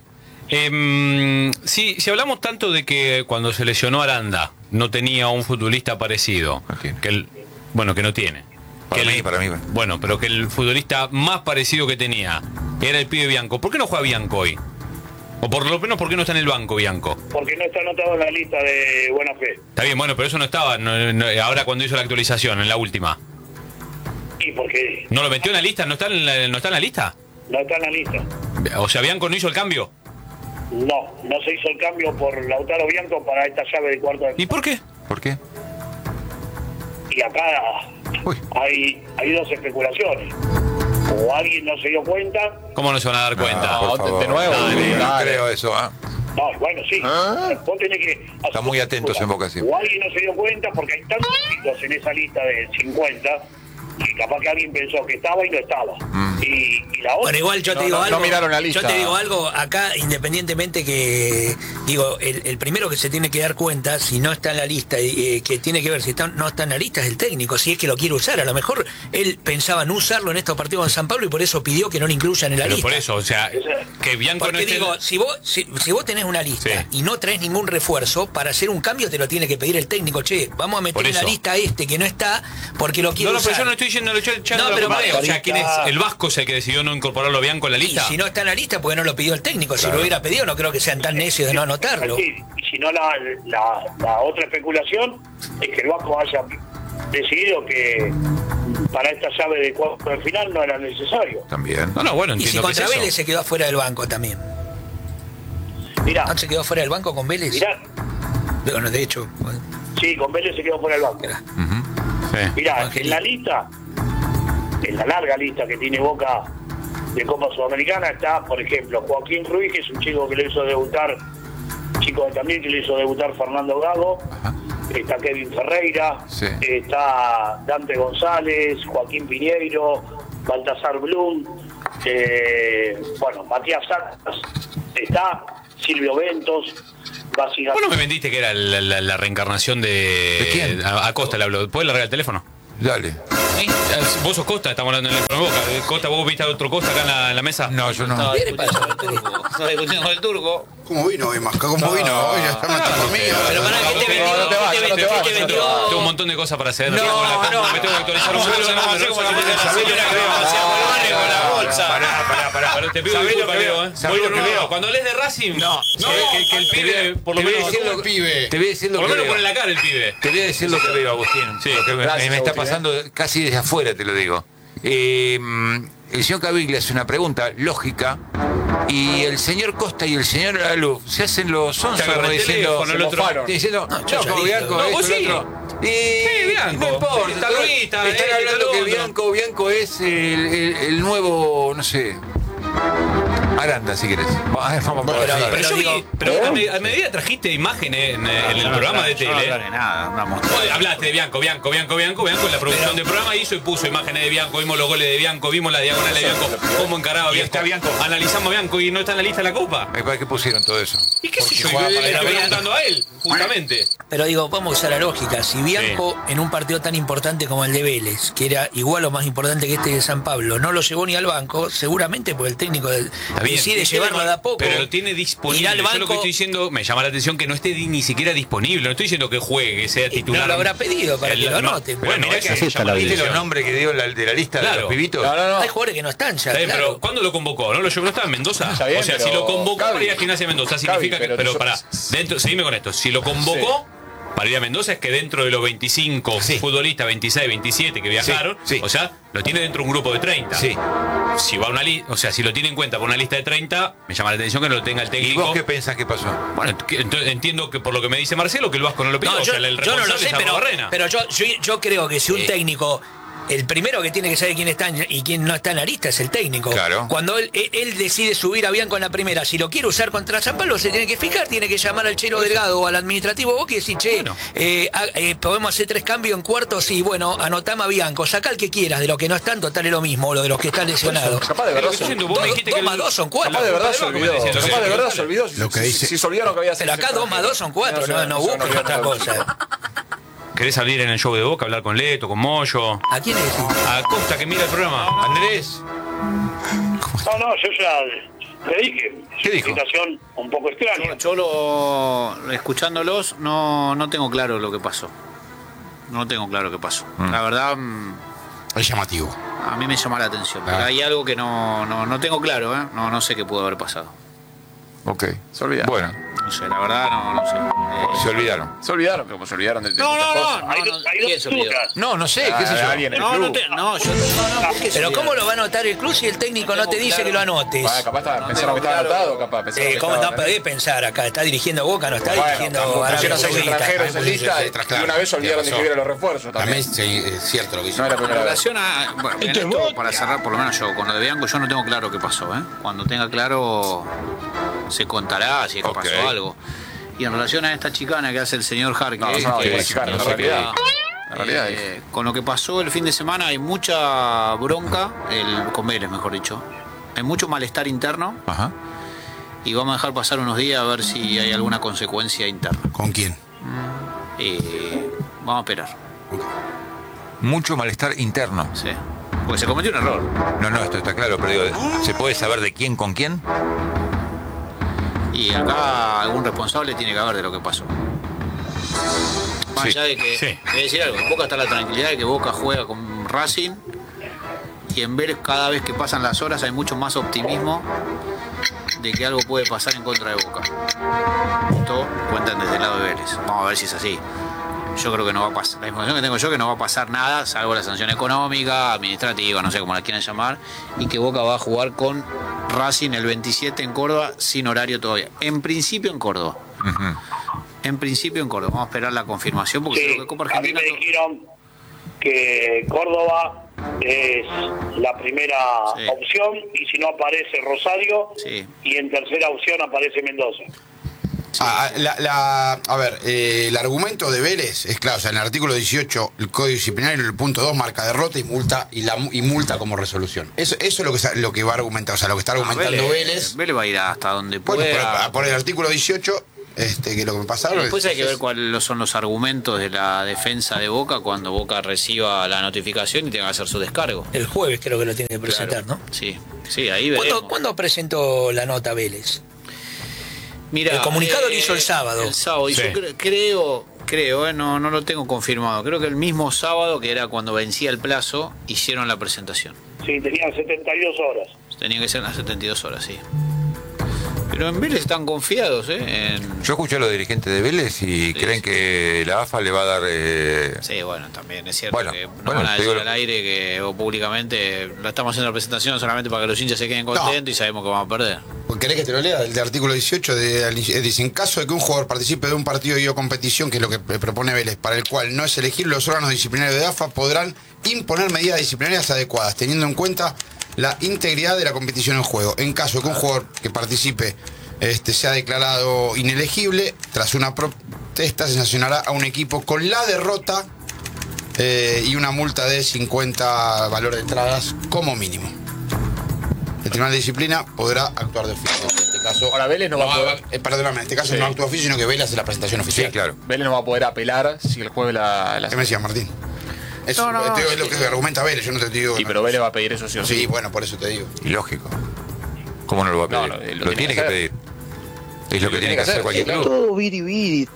Eh, si, si hablamos tanto de que cuando se lesionó Aranda no tenía un futbolista parecido, okay. que el, bueno, que no tiene. Para que mí, el, para mí. Bueno, pero que el futbolista más parecido que tenía era el pibe Bianco. ¿Por qué no juega Bianco hoy? O por lo menos, ¿por qué no está en el banco Bianco? Porque no está anotado en la lista de buena fe. Está bien, bueno, pero eso no estaba no, no, ahora cuando hizo la actualización, en la última. ¿Y por qué? ¿No lo metió en la lista? ¿No está en la, no está en la lista? No está en la lista. O sea, ¿Bianco no hizo el cambio? No, no se hizo el cambio por Lautaro Bianco para esta llave de cuarto de... ¿Y por qué? ¿Por qué? Y acá hay, hay dos especulaciones. O alguien no se dio cuenta. ¿Cómo no se van a dar cuenta? No, por favor. De nuevo. Dale, no dale. creo eso, ¿eh? No, bueno, sí. ¿Ah? Vos tenés que... Están muy atentos en Boca siempre. O alguien no se dio cuenta porque hay tantos chicos en esa lista de cincuenta que capaz que alguien pensó que estaba y no estaba. Mm. Y, y la otra... Bueno, igual yo te no, digo no, algo. No miraron la lista. Yo te digo algo, acá independientemente que, digo, el, el primero que se tiene que dar cuenta, si no está en la lista, eh, que tiene que ver si está, no está en la lista, es el técnico, si es que lo quiere usar. A lo mejor él pensaba no usarlo en estos partidos en San Pablo y por eso pidió que no lo incluyan en la Pero lista. por eso, o sea, que Bianco Porque no esté... digo, si vos, si, si vos tenés una lista sí. y no traes ningún refuerzo, para hacer un cambio te lo tiene que pedir el técnico. Che, vamos a meter en la lista este que no está porque lo quiere No, no, usar. pero yo no estoy yendo, yo, yo No, no pero lo comparé. Mario, O sea, ¿quién es el Vasco? Vasco es el que decidió no incorporarlo a Bianco en la lista. Y si no está en la lista, porque no lo pidió el técnico. Claro. Si lo hubiera pedido, no creo que sean tan necios de no anotarlo. Sí, y si no, la, la, la otra especulación es que el Vasco haya decidido que para esta llave de cuarto de final no era necesario. También. No, no, bueno, y si contra Vélez se quedó fuera del banco también. Mirá. ¿No se quedó fuera del banco con Vélez? Mirá. Bueno, de hecho. Bueno. Sí, con Vélez se quedó fuera del banco. Mirá, uh-huh. sí. Mirá en la lista, en la larga lista que tiene Boca de Copa Sudamericana está, por ejemplo, Joaquín Ruiz, que es un chico que le hizo debutar, chico de también que le hizo debutar Fernando Gago. Ajá. Está Kevin Ferreira, sí. Está Dante González, Joaquín Piñeiro, Baltasar Blum, eh, bueno, Matías Salas, está Silvio Ventos, Basigat... Vos no me vendiste que era la, la, la reencarnación de... ¿De quién? A, a Costa le hablo. ¿Puedes largar el teléfono? Dale. ¿Sí? Vos sos Costa, estamos hablando en el programa Boca. Costa, ¿vos viste a otro Costa acá en la, en la mesa? No, yo no. ¿Qué le pasa al turco? Estaba discutiendo con el turco. ¿Cómo vino hoy, Masca? ¿Cómo vino? Hoy ya está matando conmigo. Pero para que te vendió, no te vas, no te vas. Tengo un montón de cosas para hacer. No, no. Me tengo que actualizar un poco. No sé cómo la bolsa. Pará, pará, pará. Pero te pido disculpas, Leo, ¿eh? ¿Sabés lo que veo? Cuando hables de Racing, no. Que el pibe, por lo menos... Te voy a decir lo que veo. Por lo menos pone la cara el pibe. Te voy a decir lo que veo, Agustín. Sí. Lo que me está pasando casi desde afuera, te lo digo. Eh, el señor Caviglia hace una pregunta lógica y el señor Costa y el señor Aluf se hacen los sonsos como diciendo, con el otro, diciendo no, no, Bianco, no, esto, sí. el otro. Y, sí, Bianco. No importa, está Ruita, están hablando que Bianco, Bianco es el, el, el nuevo, no sé, Aranda, si querés. Vamos, bueno, pero, pero, pero, yo vi, pero ¿eh? a medida trajiste imágenes en, en el no, programa no, de tele. No de nada, no hablaste de Bianco, Bianco, Bianco, Bianco, Bianco. En la producción del programa hizo y puso imágenes de Bianco, vimos los goles de Bianco, vimos la diagonal de Bianco, cómo encaraba Bianco. Bianco. Analizamos a Bianco y no está en la lista de la Copa. ¿Para qué pusieron todo eso? ¿Y qué sé yo? Le estoy preguntando a él, justamente. Pero digo, vamos a usar la lógica. Si Bianco sí. en un partido tan importante como el de Vélez, que era igual o más importante que este de San Pablo, no lo llevó ni al banco, seguramente porque el técnico decide llevarlo de a poco. Pero lo tiene disponible. Al banco, yo lo que estoy diciendo, me llama la atención que no esté ni siquiera disponible. No estoy diciendo que juegue, que sea titular. No lo habrá pedido para el, que lo anote. No, bueno, mirá que ¿viste los nombres que dio la, de la lista claro. de los pibitos? No, no, no. Hay jugadores que no están ya. Claro. Pero ¿cuándo lo convocó? ¿No? Yo no estaba en Mendoza. Bien, o sea, si lo convocó Cavi, para ir a Gimnasia de Mendoza, significa Cavi, pero que. Pero para, dentro, seguime con esto. Si lo convocó. Sí. Para ir a Mendoza es que dentro de los veinticinco sí. futbolistas, veintiséis, veintisiete que viajaron, sí, sí. o sea, lo tiene dentro de un grupo de treinta. Sí. Si va a una li o sea, si lo tiene en cuenta por una lista de treinta, me llama la atención que no lo tenga el técnico. ¿Y vos qué pensás que pasó? Bueno, que, entonces, entiendo que por lo que me dice Marcelo, que el Vasco no lo pidió. No, o yo, sea, el yo no lo sé, pero, pero yo, yo, yo creo que si un sí. técnico... El primero que tiene que saber quién está y quién no está en la lista es el técnico. Claro. Cuando él, él, él decide subir a Bianco en la primera, si lo quiere usar contra San Pablo, se tiene que fijar, tiene que llamar al Chelo Delgado o al administrativo Boca y decir, che, bueno. eh, eh, podemos hacer tres cambios en cuartos, sí, bueno, anotame a Bianco, saca el que quieras, de los que no están, total es lo mismo, o lo de los que están lesionados. Capaz de verdad, dos más dos son cuatro. Capaz de verdad se olvidó. Capaz de verdad se olvidó. Lo que dice. Si se olvidaron que había Pero acá dos más dos son cuatro, no, no busquen otra cosa. ¿Querés salir en el show de Boca, hablar con Leto, con Moyo? ¿A quién le decís? A Costa, que mira el programa. Andrés. No, no, yo ya le dije. ¿Qué dijo? Una situación un poco extraña. Yo, yo lo, escuchándolos, no, no tengo claro lo que pasó. No tengo claro qué pasó. Mm. La verdad... Es llamativo. A mí me llama la atención. Pero ah. hay algo que no, no, no tengo claro, ¿eh? No, no sé qué pudo haber pasado. Ok. Se olvidaron. Bueno. No sé, la verdad no, no sé. Eh, se olvidaron. Se olvidaron, como se olvidaron de, de no, muchas no, cosas. No, no, no, ¿quién se olvidó? No, no sé, ah, qué sé yo. Alguien en el no, club. no, te, no, yo no, no, pero ¿cómo lo va a anotar el club si el técnico no, no te dice claro. que lo anotes? Ah, capaz está, no pensaron que estaba claro. anotado, capaz. Eh, ¿Cómo no podés pensar acá? Está dirigiendo Boca, no está bueno, dirigiendo Arabia Saudita. extranjeros en lista y una vez olvidaron de escribir a los refuerzos también. También es cierto lo que hizo. No era la primera vez. En relación a... Bueno, en esto, para cerrar, por lo menos yo, con lo de Bianco, yo no tengo claro qué pasó, ¿eh? Cuando tenga claro, se contará si es que okay. pasó algo. Y en relación a esta chicana que hace el señor Jarque, no, no, que, que, no, no, realidad, la realidad eh, con lo que pasó el fin de semana hay mucha bronca, el, con Vélez mejor dicho, hay mucho malestar interno. Ajá. Y vamos a dejar pasar unos días a ver si hay alguna consecuencia interna. ¿Con quién? Eh, vamos a esperar. Okay. Mucho malestar interno. Sí. Porque se cometió un error. No, no, esto está claro, pero digo, ¿se puede saber de quién con quién? Y acá algún responsable tiene que haber de lo que pasó. Más sí, allá de que, sí. Voy a decir algo, en Boca está la tranquilidad de que Boca juega con Racing y en Vélez cada vez que pasan las horas hay mucho más optimismo de que algo puede pasar en contra de Boca. Esto cuentan desde el lado de Vélez. Vamos a ver si es así. Yo creo que no va a pasar. La información que tengo yo es que no va a pasar nada, salvo la sanción económica, administrativa, no sé cómo la quieran llamar, y que Boca va a jugar con Racing el veintisiete en Córdoba, sin horario todavía. En principio en Córdoba. Uh-huh. En principio en Córdoba. Vamos a esperar la confirmación porque sí, creo que Copa Argentina. A mí me dijeron que Córdoba es la primera sí. opción, y si no aparece Rosario, sí. y en tercera opción aparece Mendoza. Sí. Ah, la, la, a ver, eh, el argumento de Vélez es claro, o sea, en el artículo dieciocho, el Código Disciplinario, el punto dos marca derrota y multa y, la, y multa como resolución. Eso, eso es lo que, lo que va a argumentar, o sea, lo que está argumentando ah, Vélez, Vélez. Vélez va a ir hasta donde pueda. Bueno, por, por el artículo dieciocho, este, que lo que me pasaron. Después es, hay que ver cuáles son los argumentos de la defensa de Boca cuando Boca reciba la notificación y tenga que hacer su descargo. El jueves creo que lo tiene que presentar, claro. ¿no? Sí, sí, ahí veremos. ¿Cuándo, ¿Cuándo presentó la nota Vélez? Mira, el comunicado eh, lo hizo el sábado. El sábado, sí. yo creo, creo, creo eh, no, no lo tengo confirmado. Creo que el mismo sábado, que era cuando vencía el plazo, hicieron la presentación. Sí, tenían setenta y dos horas. Tenían que ser las setenta y dos horas, sí. Pero en Vélez están confiados, ¿eh? En... Yo escuché a los dirigentes de Vélez y sí, creen sí. que la A F A le va a dar... Eh... Sí, bueno, también es cierto bueno, que no bueno, van a decir digo... al aire que o públicamente la estamos haciendo la presentación solamente para que los hinchas se queden contentos no. y sabemos que vamos a perder. ¿Querés que te lo lea? El de artículo dieciocho de, dice, en caso de que un jugador participe de un partido y o competición, que es lo que propone Vélez, para el cual no es elegible, los órganos disciplinarios de A F A podrán imponer medidas disciplinarias adecuadas, teniendo en cuenta la integridad de la competición en juego. En caso de que un jugador que participe este, sea declarado inelegible, tras una protesta se sancionará a un equipo con la derrota eh, y una multa de cincuenta valor de entradas como mínimo. El Tribunal de Disciplina podrá actuar de oficio. En este caso, ahora Vélez no, no va a poder. Eh, perdóname, en este caso sí. no actúa de oficio, sino que Vélez hace la presentación oficial. Sí, claro. Vélez no va a poder apelar si el jueves la. la... ¿Qué me decías, Martín? Eso no, no, no, es sí. lo que argumenta Vélez, yo no te digo. Sí, no. pero Vélez va a pedir eso sí o sí. Sí, bueno, por eso te digo. Y lógico. ¿Cómo no lo va a pedir? No, lo, lo, lo tiene que, que pedir. Es lo que tiene que hacer cualquier club. Todo viri viri.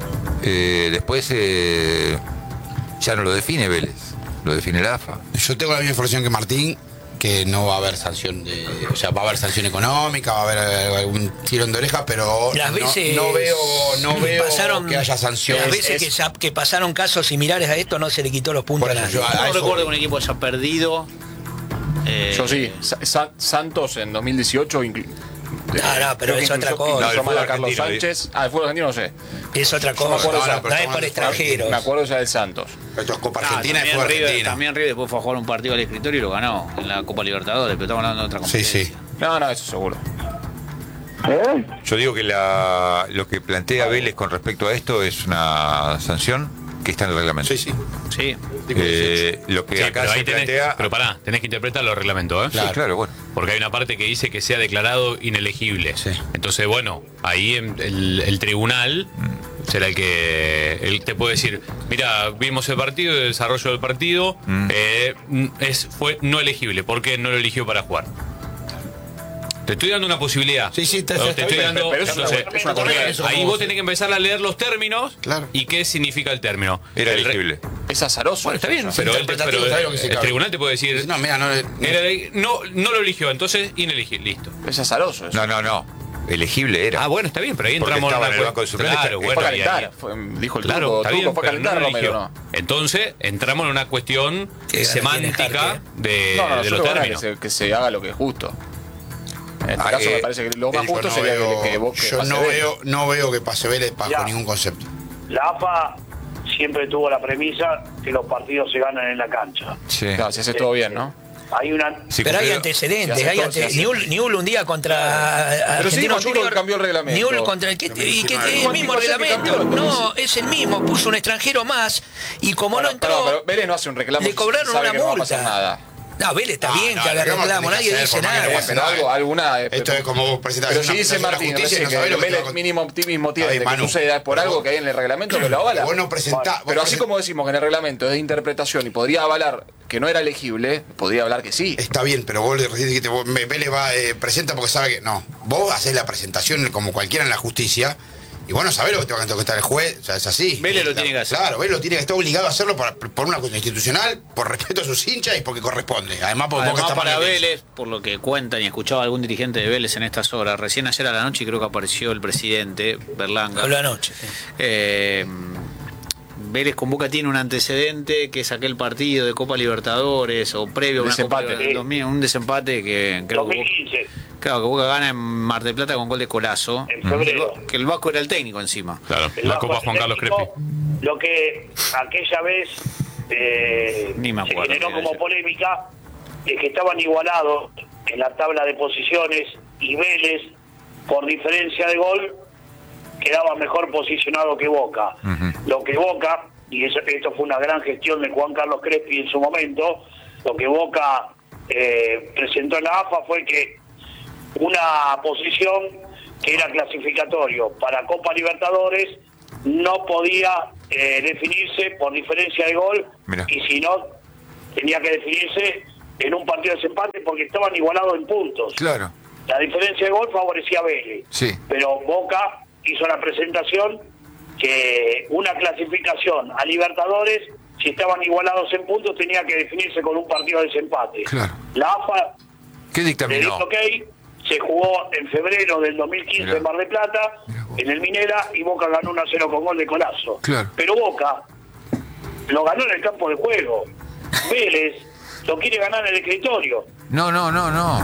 Eh, después eh, ya no lo define Vélez, lo define la A F A. Yo tengo la misma información que Martín, que no va a haber sanción de, o sea, va a haber sanción económica, va a haber algún tirón de oreja, pero las veces no, no veo, no veo pasaron, que haya sanciones. Las veces es, que, que pasaron casos similares a esto no se le quitó los puntos a nadie. Yo a, a no recuerdo que un equipo haya perdido. Eh, yo sí, Sa Santos en dos mil dieciocho inclu No, no, pero es otra cosa. No, el Carlos Sánchez. Ah, el fútbol argentino no sé. Es otra cosa. No, no, no, no es por extranjeros. Me acuerdo ya del Santos. Esto es Copa Argentina no, y fue River, Argentina. También River después fue a jugar un partido al escritorio y lo ganó en la Copa Libertadores, pero estamos hablando de otra competencia. Sí, sí. No, no, eso seguro. ¿Eh? Yo digo que la, lo que plantea Vélez con respecto a esto es una sanción que está en el reglamento. Sí, sí. Sí. Eh, lo que sí, acá pero se ahí tenés, plantea... pero pará, tenés que interpretar los reglamentos, ¿eh? Claro, sí, claro, bueno. Porque hay una parte que dice que sea declarado inelegible. Sí. Entonces, bueno, ahí el, el tribunal mm. será el que él te puede decir, mira, vimos el partido, el desarrollo del partido, mm. eh, es, fue no elegible. ¿Por qué no lo eligió para jugar? Te estoy dando una posibilidad. Sí, sí, te, te, te estoy bien, dando. Pero eso entonces, es una correa, eso ahí vos tenés que empezar a leer los términos claro. y qué significa el término. Era elegible. Es azaroso. Bueno, está bien, pero, el, pero el, el tribunal te puede decir. No, mira, no, no, no, no lo eligió, entonces inelegible, listo. Es azaroso. Eso. No, no, no. Elegible era. Ah, bueno, está bien, pero ahí entramos en el banco de suplentes. Claro, bueno, fue calentar, fue, dijo el claro, truco, está bien, fue calentar no Romero, ¿no? Entonces, entramos en una cuestión semántica de, no, no, de los términos. Que se, que se haga lo que es justo. En este ah, caso eh, me parece que lo más justo no sería veo, que, que vos que yo no veo, no veo que pase Vélez bajo ya. ningún concepto. La A F A siempre tuvo la premisa que los partidos se ganan en la cancha. Sí. Claro, si hace todo bien, ¿no? Hay una... Sí, pero hay antecedentes, si hay todo, ante... si Niul, Niul un día contra pero Argentino sí, Junior cambió el reglamento. Niul contra el que, y que es el mismo reglamento. No, es el mismo, puso un extranjero más y como bueno, no entró, pero, pero Vélez no hace un reclamo, le cobraron sabe una que no multa. Va a nada. No, Vélez está no, bien no, que haga reclamo, nadie dice hacer, nada. Bueno, pero algo, alguna. Esto es como presentar pero una si dice Martín, justicia, no no que lo que Vélez mínimo optimismo tiene de que suceda es por pero algo vos, que hay en el reglamento que lo avala. Vos no presentá, pero vos así present... como decimos que en el reglamento es de interpretación y podría avalar que no era elegible, podría hablar que sí. Está bien, pero vos le dijiste que Vélez va, eh, presenta porque sabe que no. Vos hacés la presentación como cualquiera en la justicia. Y bueno, sabés lo que te va a contestar el juez, o sea, es así. Vélez lo tiene que hacer. Claro, Vélez lo tiene que estar obligado a hacerlo por, por una cuestión institucional, por respeto a sus hinchas y porque corresponde. Además, porque Además, está para mal Vélez, por lo que cuentan y escuchaba algún dirigente de Vélez en estas horas, recién ayer a la noche creo que apareció el presidente Berlanga. Habló anoche. Eh, Vélez con Boca tiene un antecedente que es aquel partido de Copa Libertadores o previo a una Copa Desempate. dos mil, un desempate que creo que dos mil quince. Boca, claro, que Boca gana en Mar del Plata con gol de Colazo. En febrero. Que el Vasco era el técnico encima. Claro, El la Vasco Copa Juan Carlos Atlético, Crespi. Lo que aquella vez eh, Ni me se acuerdo generó qué era como eso. polémica es que estaban igualados en la tabla de posiciones y Vélez, por diferencia de gol, quedaba mejor posicionado que Boca. Ujú. Lo que Boca, y eso, esto fue una gran gestión de Juan Carlos Crespi en su momento, lo que Boca eh, presentó en la A F A fue que una posición que era clasificatorio para Copa Libertadores no podía eh, definirse por diferencia de gol. Mirá. Y si no, tenía que definirse en un partido de desempate porque estaban igualados en puntos. Claro. La diferencia de gol favorecía a Vélez, Sí. pero Boca hizo la presentación que una clasificación a Libertadores, si estaban igualados en puntos, tenía que definirse con un partido de desempate. Claro. La A F A ¿Qué le dictaminó? dijo ok, se jugó en febrero del dos mil quince Mirá. en Mar del Plata, Mirá vos. en el Minera, y Boca ganó uno a cero con gol de Colazo. Claro. Pero Boca lo ganó en el campo de juego. Vélez lo quiere ganar en el escritorio. No, no, no, no,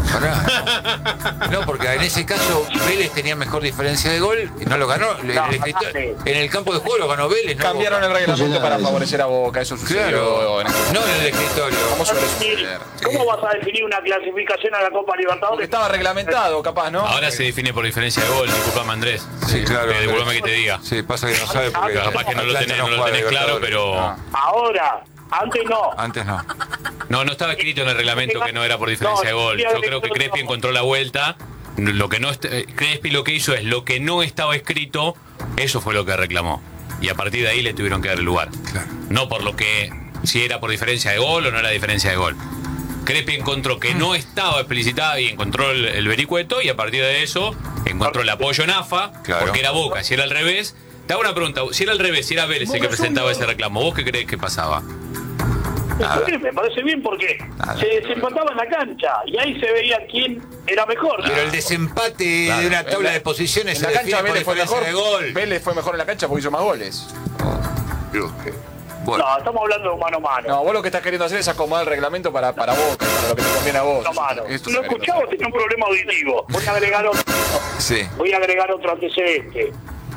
pará. No, porque en ese caso Vélez tenía mejor diferencia de gol y no lo ganó. En el, No, escritor- dale. en el campo de juego lo ganó Vélez, ¿no? Cambiaron el reglamento para favorecer a Boca, eso sucedió. Claro, en este- no en el escritorio. ¿Cómo suele definir- suceder? ¿Cómo vas a definir una clasificación a la Copa Porque Libertadores? estaba reglamentado, capaz, ¿no? Ahora se define por diferencia de gol, disculpame Andrés. Sí, claro. Eh, disculpame que te diga. Sí, pasa que no sabe porque Capaz que no lo Atlanta tenés, no lo juega tenés claro, Libertadores. pero. Ah, Ahora, antes no. antes no. No, no estaba escrito en el reglamento que no era por diferencia de gol. Yo creo que Crespi encontró la vuelta. Lo que no est- eh, Crespi lo que hizo es lo que no estaba escrito, eso fue lo que reclamó. Y a partir de ahí le tuvieron que dar el lugar. Claro. No por lo que si era por diferencia de gol o no era diferencia de gol. Crespi encontró que no estaba explicitada y encontró el, el vericueto, y a partir de eso encontró el apoyo en A F A, Claro. porque era Boca. Si era al revés, te hago una pregunta, si era al revés, si era Vélez el que presentaba ese reclamo, ¿vos qué crees que pasaba? Nada. Me parece bien porque Nada. se desempataba en la cancha y ahí se veía quién era mejor. Pero el desempate Claro. de una tabla En de posiciones En se la cancha define por Vélez fue diferencia mejor. de gol. Vélez fue mejor en la cancha porque hizo más goles. Dios, qué- Bueno, No, estamos hablando de mano a mano. No, vos lo que estás queriendo hacer es acomodar el reglamento para, para Boca, para lo que te conviene a vos. Mano a mano. Esto Lo es- escuchaba, tenía un problema auditivo. Voy a agregar otro, sí. voy a agregar otro antecedente.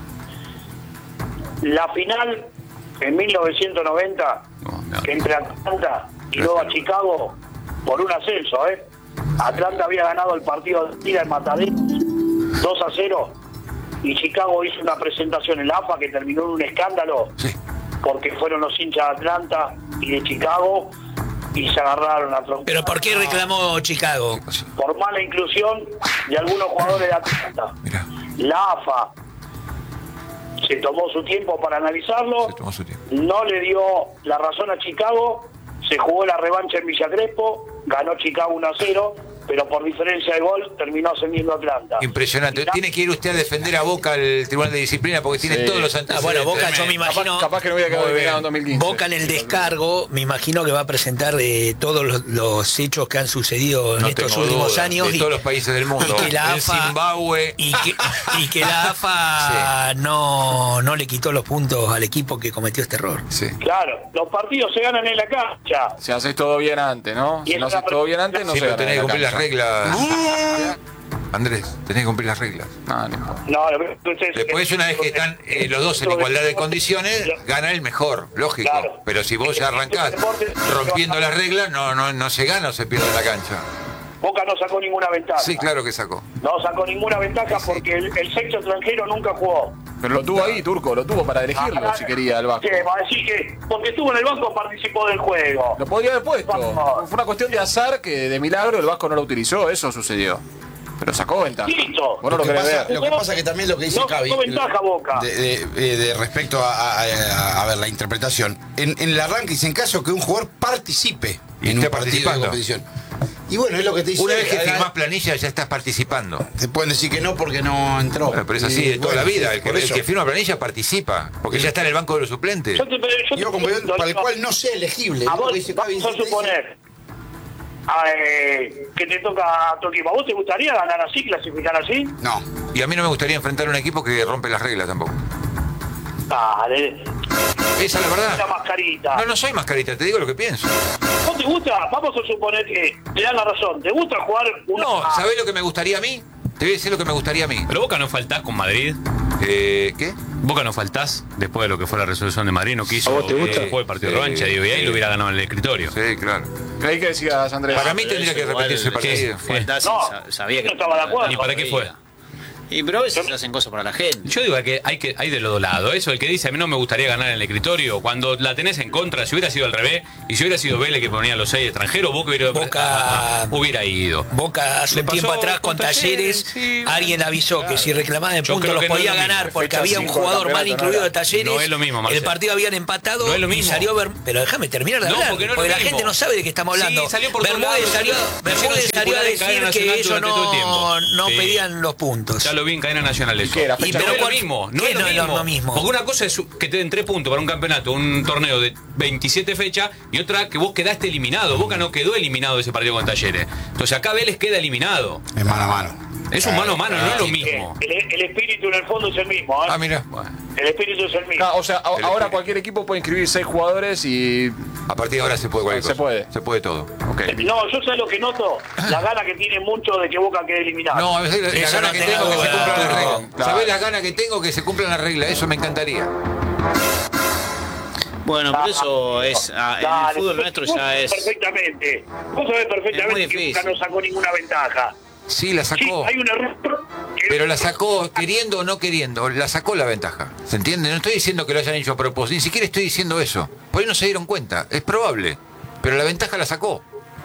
La final en mil novecientos noventa No, no. entre Atlanta y Nueva Chicago por un ascenso, ¿eh? Atlanta había ganado el partido de ida en Mataderos dos a cero y Chicago hizo una presentación en la A F A que terminó en un escándalo Sí. porque fueron los hinchas de Atlanta y de Chicago y se agarraron a trompa. Pero ¿por qué reclamó Chicago? Por mala inclusión de algunos jugadores de Atlanta. Mirá, La A F A se tomó su tiempo para analizarlo, se tomó su tiempo. no le dio la razón a Chicago, se jugó la revancha en Villa Crespo, ganó Chicago uno a cero, pero por diferencia de gol terminó ascendiendo Atlanta. Impresionante. Y la- Tiene que ir usted a defender a Boca al Tribunal de Disciplina porque tiene Sí. todos los Ah, antecedentes. bueno, Boca yo me imagino... Capaz, capaz que no hubiera quedado Muy eliminado bien. en dos mil quince. Boca en el descargo, me imagino que va a presentar eh, todos los, los hechos que han sucedido en No estos tengo últimos duda, años de y, todos los países del mundo. y que la En A F A Zimbabue. y que, y que la A F A no, no le quitó los puntos al equipo que cometió este error. Sí. Claro, los partidos se ganan en la cancha. Si haces todo bien antes, ¿no? Y Si no esa haces todo bien antes, no Sí, se pero gana tenés que en la cumplir las cancha. reglas. Andrés, tenés que cumplir las reglas. No, no importa. No, entonces, Después, una vez que están eh, los dos en igualdad de condiciones, gana el mejor, lógico. Claro. Pero si vos ya arrancás rompiendo las reglas, no, no, no se gana o se pierde la cancha. Boca no sacó ninguna ventaja. Sí, claro que sacó. No sacó ninguna ventaja porque el, el sexto extranjero nunca jugó. Pero lo tuvo ahí, Turco, lo tuvo para elegirlo Ah, si quería el Vasco. ¿Qué? Va a decir que porque estuvo en el banco participó del juego. Lo podría haber puesto. Vamos. Fue una cuestión de azar que de milagro el Vasco no lo utilizó, eso sucedió. Pero sacó ventaja. Listo. Vos no Lo lo que, querés pasa, ver. lo que pasa que también lo que dice No, Cavi, no ventaja Boca. de, de- de- de respecto a, a- a- a ver la interpretación, en, en el arranque dice en caso que un jugador participe Y en un esté partido de participando. competición. Y bueno, es lo que te dice. Una vez que firmás planilla ya estás participando. Te pueden decir que no porque no entró. Bueno, pero es así de toda bueno, la vida. Sí, el, que, el que firma planilla participa, porque sí. ya está en el banco de los suplentes. Yo te, yo Yo como yo, para el cual no sea elegible. A vos, dice, vamos a suponer eh, que te toca a tu equipo. ¿A vos te gustaría ganar así, clasificar así? No. Y a mí no me gustaría enfrentar a un equipo que rompe las reglas tampoco. Dale. Esa es la verdad. Una mascarita. No, no soy mascarita, te digo lo que pienso. ¿No te gusta? Vamos a suponer que te dan la razón. ¿Te gusta jugar una... No, ¿sabés lo que me gustaría a mí? Te voy a decir lo que me gustaría a mí. Pero Boca no faltás con Madrid. Eh, ¿Qué? Boca no faltás después de lo que fue la resolución de Madrid, no quiso. ¿A vos te gusta? Eh, jugar el partido Sí, de revancha, digo, y ahí sí. lo hubiera ganado en el escritorio. Sí, claro. Creí que decías, Andrés. Para mí tendría que repetirse el partido. Fue Tassi, No, sabía que no estaba de acuerdo. ¿Y para qué fue? Y pero a veces se hacen cosas para la gente. Yo digo que hay que hay de los dos lados. Eso, el que dice a mí no me gustaría ganar en el escritorio, cuando la tenés en contra, si hubiera sido al revés, y si hubiera sido Vélez que ponía los seis extranjeros, Boca hubiera, Boca, hubiera ido. Boca hace Le un pasó tiempo atrás con con Talleres, Talleres, sí, alguien avisó claro. que si reclamaban el Yo punto creo los que no podía es lo ganar mismo. porque Fecha había un cinco, jugador mal campeonato, incluido no de Talleres. No es lo mismo, el Marcelo. partido habían empatado No es lo y mismo. salió Ber- pero déjame terminar de No, hablar, porque porque, no es lo la mismo. gente no sabe de qué estamos hablando. Sí, salió por todos Bermúdez lados, salió, salió- Bermúdez hicieron salió a circular en decir cadena que nacional ellos durante todo el no, tiempo. no Sí. pedían los puntos. Ya lo vi en cadena nacional eso. ¿Qué era? Y Fecha pero no es lo cuatro. mismo, no ¿Qué es lo no es mismo. lo mismo? Porque una cosa es que te den tres puntos para un campeonato, un torneo de veintisiete fechas, y otra que vos quedaste eliminado. Boca no quedó eliminado de ese partido con Talleres. Entonces acá Vélez queda eliminado. Es mano a mano. Es un mano a mano, no es lo mismo. El, el espíritu en el fondo es el mismo, ¿eh? Ah, mira. El espíritu es el mismo. Ah, o sea, a- ahora cualquier equipo puede inscribir seis jugadores y... A partir de ahora se puede cualquier Se cosa. puede. Se puede todo. Ok. No, yo sé lo que noto, la gana que tiene mucho de que Boca quede eliminado. No, a veces la Eso gana no que tengo tengo que se duda. cumplan las reglas. Claro. ¿Sabés la gana que tengo que se cumplan las reglas? Eso me encantaría. Bueno, por eso es ah, en Dale, el fútbol vos- nuestro vos ya sabés es. Perfectamente. Vos sabés Es muy perfectamente que difícil. Boca no sacó ninguna ventaja. Sí, la Sí, sacó. hay un error. que- Pero la sacó queriendo o no queriendo, la sacó la ventaja. ¿Se entiende? No estoy diciendo que lo hayan hecho a propósito, ni siquiera estoy diciendo eso. Por ahí no se dieron cuenta, es probable. Pero la ventaja la sacó.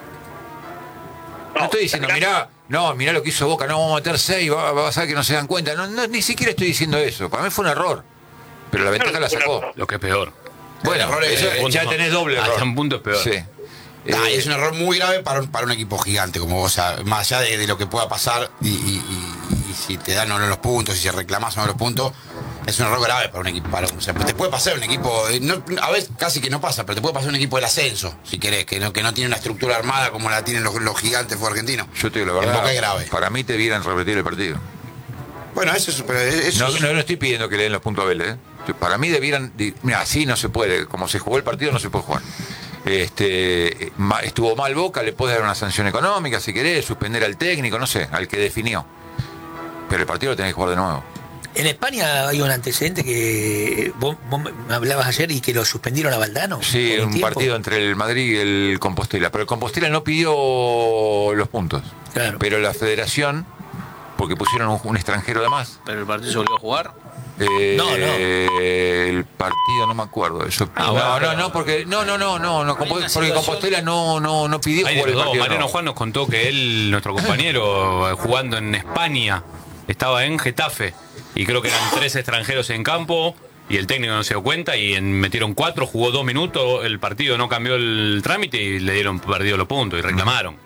No estoy diciendo, mirá, no, mirá lo que hizo Boca, no vamos a meter seis, va, va a ser que no se dan cuenta. No, no, ni siquiera estoy diciendo eso. Para mí fue un error. Pero la ventaja la sacó. Lo que es peor. Bueno, error es- eso, ya tenés doble error. Hasta un punto es peor. Sí. Ah, Eh, es un error muy grave para un, para un equipo gigante como vos, o sea, más allá de, de lo que pueda pasar y, y- y- y si te dan o no los puntos, si se reclamas o no los puntos, es un error grave para un equipo. Para, o sea, te puede pasar un equipo, eh, no, a veces casi que no pasa, pero te puede pasar un equipo del ascenso, si querés, que no, que no tiene una estructura armada como la tienen los, los gigantes fue argentinos. Yo te digo la En verdad, Boca es grave. para mí te vieran repetir el partido. Bueno, eso es... Pero eso No, es- no, no estoy pidiendo que le den los puntos a Vélez. ¿eh? Para mí debieran... Mira, así no se puede. Como se jugó el partido, no se puede jugar. Este, ma- estuvo mal Boca, le puedes dar una sanción económica si querés, suspender al técnico, no sé, al que definió. Pero el partido lo tenés que jugar de nuevo. En España hay un antecedente que vos, vos me hablabas ayer y que lo suspendieron a Valdano. Sí, por un tiempo. partido entre el Madrid y el Compostela. Pero el Compostela no pidió los puntos. Claro. Pero la federación, porque pusieron un, un extranjero de más. Pero el partido se volvió a jugar. Eh, No, no. El partido no me acuerdo. Eso, Ah, no, bueno, no, pero- no, porque no, no, no, no, no, Compo- una porque situación- Compostela no, no, no pidió Hay de jugar el los dos. partido. Mariano no. Juan nos contó que él, nuestro compañero, eh, jugando en España, estaba en Getafe. Y creo que eran tres extranjeros en campo. Y el técnico no se dio cuenta. Y en- metieron cuatro, jugó dos minutos. El partido no cambió el trámite y le dieron perdido los puntos y reclamaron.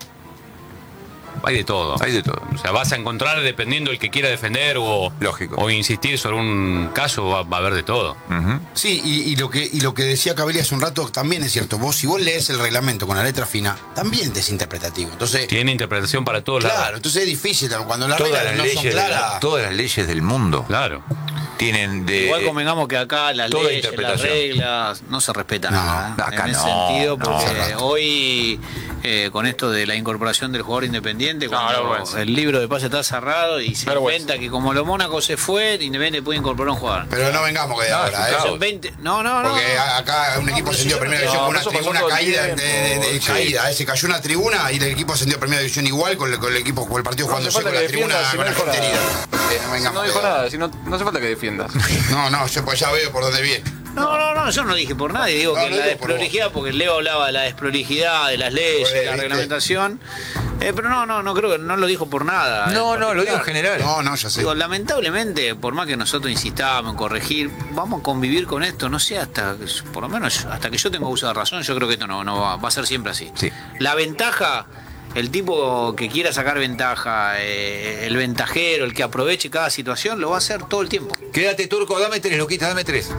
Hay de todo. Hay de todo. O sea, vas a encontrar, dependiendo el que quiera defender o, Lógico. o insistir sobre un caso, va, va a haber de todo. Ujú. Sí, y, y lo que, y lo que decía Cabelli hace un rato también es cierto. Vos, si vos lees el reglamento con la letra fina, también es interpretativo. Entonces, Tiene interpretación para todos claro, lados. entonces es difícil cuando las Todas reglas las, no leyes son de la- claras. todas las leyes del mundo Claro. tienen de. Igual convengamos que acá las toda leyes, las interpretación. reglas, no se respetan No, nada. ¿eh? acá en ese no, sentido, no. porque Hace rato. hoy, eh, con esto de la incorporación del jugador independiente, No, cuando vergüenza. el libro de pase está cerrado y se Vergüenza. inventa que como lo Mónaco se fue, Independiente puede incorporar un jugador. Pero no vengamos que de No, ahora, es un ¿eh? caos. Son veinte. No, no, no. Porque a- acá un equipo pero ascendió a si yo primera no- división no, con una eso pasó tribuna todo el caída de, tiempo. de- de Sí. caída. ¿eh? Se cayó una tribuna y el equipo ascendió a primera división igual con el, con el equipo, con el partido No jugando hace falta con la que tribuna defiendas, si con no la dijo gente herida. nada. Eh, no vengamos No de dijo ahora. nada, si no, no hace falta que defiendas. No, no, yo pues ya veo por dónde viene. No, no, no, yo no dije por nadie, digo No, que no la digo por desprolijidad, porque Leo hablaba de la desprolijidad, de las leyes, Pues, de la ¿viste? reglamentación, eh, pero no, no, no creo que no lo dijo por nada. No, en no, lo digo en particular. general. No, no, ya sé. Digo, lamentablemente, por más que nosotros insistábamos en corregir, vamos a convivir con esto, no sé, hasta, por lo menos hasta que yo tenga uso de razón, yo creo que esto no, no va, va a ser siempre así. Sí. La ventaja el tipo que quiera sacar ventaja, eh, el ventajero, el que aproveche cada situación, lo va a hacer todo el tiempo. Quédate, Turco, dame tres, Luquita, dame tres.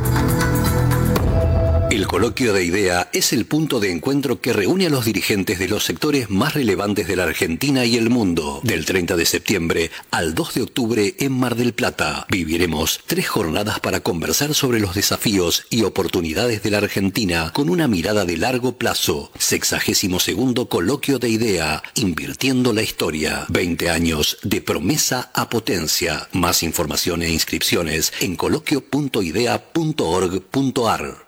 El Coloquio de Idea es el punto de encuentro que reúne a los dirigentes de los sectores más relevantes de la Argentina y el mundo. Del treinta de septiembre al dos de octubre en Mar del Plata. Viviremos tres jornadas para conversar sobre los desafíos y oportunidades de la Argentina con una mirada de largo plazo. Sexagésimo segundo Coloquio de Idea, invirtiendo la historia. veinte años de promesa a potencia. Más información e inscripciones en coloquio punto idea punto org punto ar.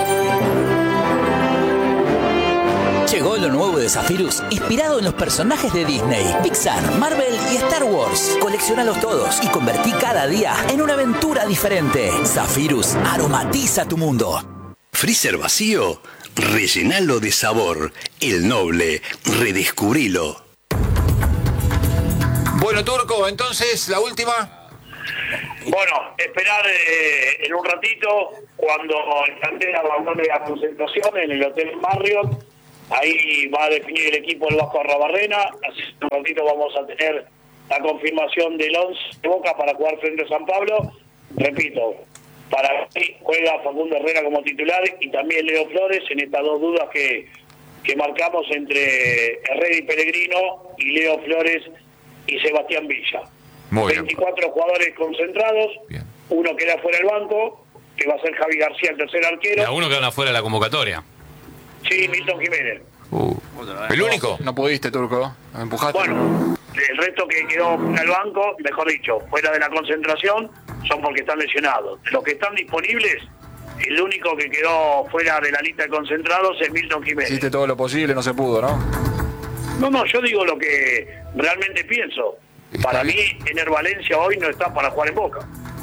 Llegó lo nuevo de Zephyrus, inspirado en los personajes de Disney, Pixar, Marvel y Star Wars. Colecciónalos todos y convertí cada día en una aventura diferente. Zephyrus aromatiza tu mundo. Freezer vacío, rellenalo de sabor. El Noble, redescubrilo. Bueno, Turco, entonces, la última. Bueno, esperar eh, en un ratito cuando el plantel abandone la concentración en el Hotel Marriott. Ahí va a definir el equipo del Vasco Arrabarrena. Así en un ratito vamos a tener la confirmación del once de Boca para jugar frente a San Pablo. Repito, para mí juega Facundo Herrera como titular y también Leo Flores en estas dos dudas que, que marcamos entre Herrera y Pellegrino y Leo Flores y Sebastián Villa. Muy veinticuatro bien. Jugadores concentrados, bien. Uno queda fuera del banco, que va a ser Javi García, el tercer arquero. Y a uno queda fuera de la convocatoria. Sí, Milton Jiménez. Uh, ¿El único? No pudiste, Turco. Me empujaste. Bueno, el resto que quedó en el banco, mejor dicho, fuera de la concentración, son porque están lesionados. Los que están disponibles, el único que quedó fuera de la lista de concentrados es Milton Jiménez. Hiciste todo lo posible, no se pudo, ¿no? No, no, yo digo lo que realmente pienso. Para mí, Ener Valencia hoy no está para jugar en Boca.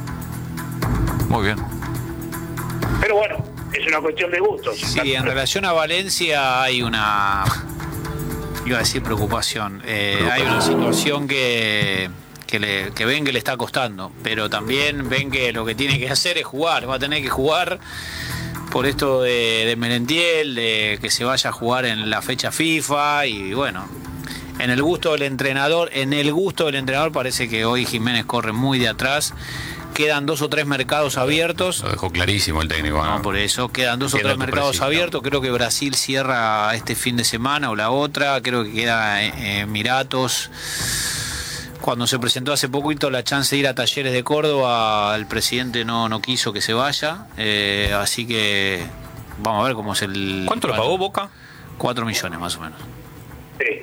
Muy bien. Pero bueno, es una cuestión de gustos. Sí, en relación a Valencia hay una, iba a decir preocupación, eh, hay una situación que, que, le, que ven que le está costando, pero también ven que lo que tiene que hacer es jugar, va a tener que jugar por esto de, de Merentiel, de que se vaya a jugar en la fecha FIFA y bueno, en el gusto del entrenador, en el gusto del entrenador parece que hoy Jiménez corre muy de atrás. Quedan dos o tres mercados abiertos. Lo dejó clarísimo el técnico. No, no por eso. Quedan dos o tres mercados preciso, abiertos. Creo que Brasil cierra este fin de semana o la otra. Creo que queda eh, Emiratos. Cuando se presentó hace poquito la chance de ir a Talleres de Córdoba, el presidente no, no quiso que se vaya. Eh, así que vamos a ver cómo es el... ¿Cuánto lo pagó Boca? Cuatro millones más o menos. Sí.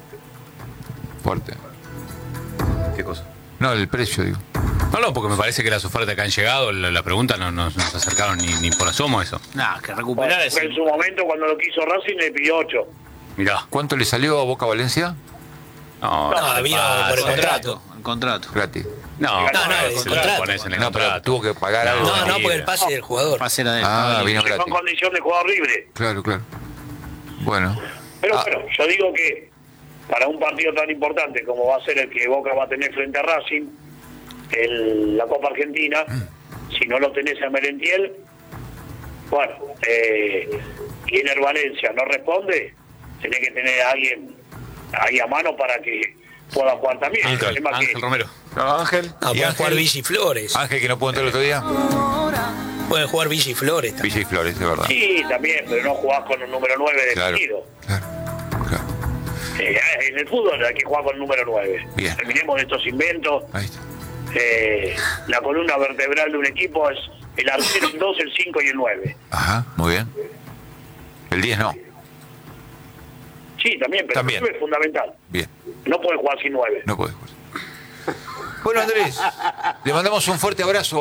Fuerte. ¿Qué cosa? No, el precio, digo. No, no, porque me parece que las ofertas que han llegado, la, la pregunta no, no, no se acercaron ni, ni por asomo eso. Nada, que recuperar bueno, ese... En su momento, cuando lo quiso Racing, le pidió ocho. Mirá. ¿Cuánto le salió a Boca Valencia? No, no, no había por el contrato. El contrato. Gratis. No, no, no, no, el contrato. En el no, pero tuvo que pagar algo. No, no, porque el pase del jugador. Pase era de él. Ah, vino gratis. Con condición de jugador libre. Claro, claro. Bueno. Pero ah. bueno, yo digo que para un partido tan importante como va a ser el que Boca va a tener frente a Racing, el, la Copa Argentina, mm. si no lo tenés a Merentiel, bueno, eh, y Ener Valencia no responde, tenés que tener a alguien ahí a mano para que pueda jugar también. Ángel, el tema Ángel que, Romero. No, Ángel. Ah, pueden jugar Villa y Flores. Ángel, que no pudo entrar el otro día. Pueden jugar Villa y Flores también. Villa y Flores, de verdad. Sí, también, pero no jugás con un número nueve definido. Claro, claro. Eh, en el fútbol hay que jugar con el número nueve. Bien. Terminemos de estos inventos. Ahí está. Eh, la columna vertebral de un equipo es el arquero, el dos, el cinco y el nueve. Ajá, muy bien. El diez no. Sí, también, pero también. el nueve es fundamental. Bien. No puede jugar sin nueve. No puede jugar. Bueno, Andrés, le mandamos un fuerte abrazo.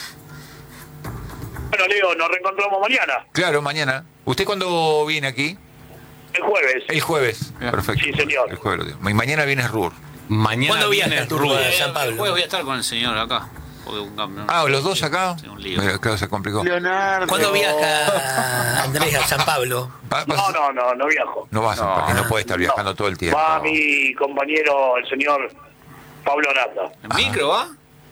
Bueno, Leo, nos reencontramos mañana. Claro, mañana. ¿Usted cuándo viene aquí? El jueves. El jueves. Bien. Perfecto. Sí, señor. El jueves. Y mañana viene Rur. Mañana ¿Cuándo viene viene Rur. de San Pablo? El jueves voy a estar con el señor acá. Un cambio, ¿no? Ah, ¿los dos acá? Sí, un lío. Mira, claro, se complicó. Leonardo. ¿Cuándo viaja Andrés a San Pablo? Va, va, No, no, no, no viajo. No vas, No. porque no puede estar viajando No. todo el tiempo. Va mi compañero, el señor Pablo Arata. ¿En micro va?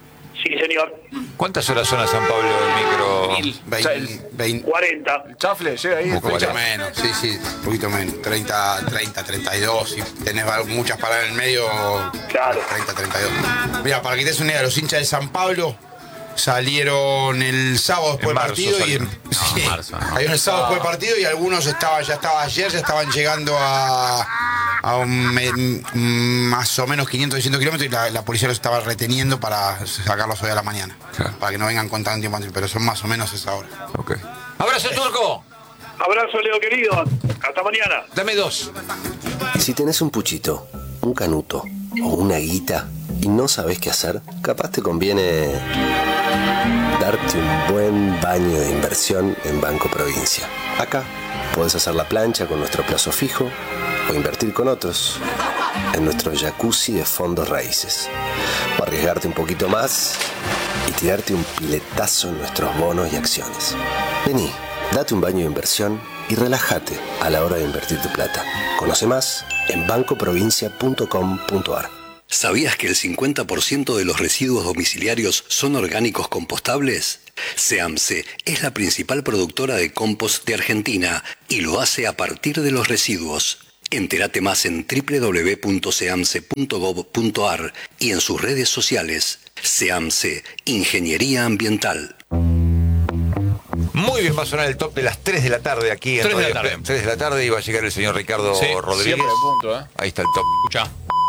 Sí, señor. ¿Cuántas horas son a San Pablo del micro? veinte, veinte. cuarenta. El chafle, llega ahí. Un poquito menos, sí, sí, un poquito menos. treinta, treinta, treinta y dos. Si tenés muchas paradas en el medio, claro. treinta, treinta y dos. Mira, para que te des una idea, los hinchas de San Pablo salieron el sábado después del partido y en, no, sí, marzo, no. salieron el sábado después del partido y algunos estaban, ya estaba ayer, ya estaban llegando a, a un, me, más o menos quinientos, seiscientos kilómetros y la, la policía los estaba reteniendo para sacarlos hoy a la mañana, claro. Para que no vengan con tanto tiempo antes, pero son más o menos esa hora. Okay. ¡Abrazo, Turco! Abrazo, Leo querido. Hasta mañana. Dame dos. Si tenés un puchito, un canuto o una guita y no sabés qué hacer, capaz te conviene darte un buen baño de inversión en Banco Provincia. Acá podés hacer la plancha con nuestro plazo fijo o invertir con otros en nuestro jacuzzi de fondos raíces. O arriesgarte un poquito más y tirarte un piletazo en nuestros bonos y acciones. Vení, date un baño de inversión y relájate a la hora de invertir tu plata. Conoce más en banco provincia punto com punto ar. ¿Sabías que el cincuenta por ciento de los residuos domiciliarios son orgánicos compostables? SEAMSE es la principal productora de compost de Argentina y lo hace a partir de los residuos. Entérate más en doble u doble u doble u punto seamse punto gob punto ar y en sus redes sociales. SEAMSE, Ingeniería Ambiental. Muy bien, va a sonar el top de las tres de la tarde aquí en tres de la Radio tarde. F M. tres de la tarde y va a llegar el señor Ricardo Sí, Rodríguez. siempre de punto, ¿eh? Ahí está el top. Escuchá.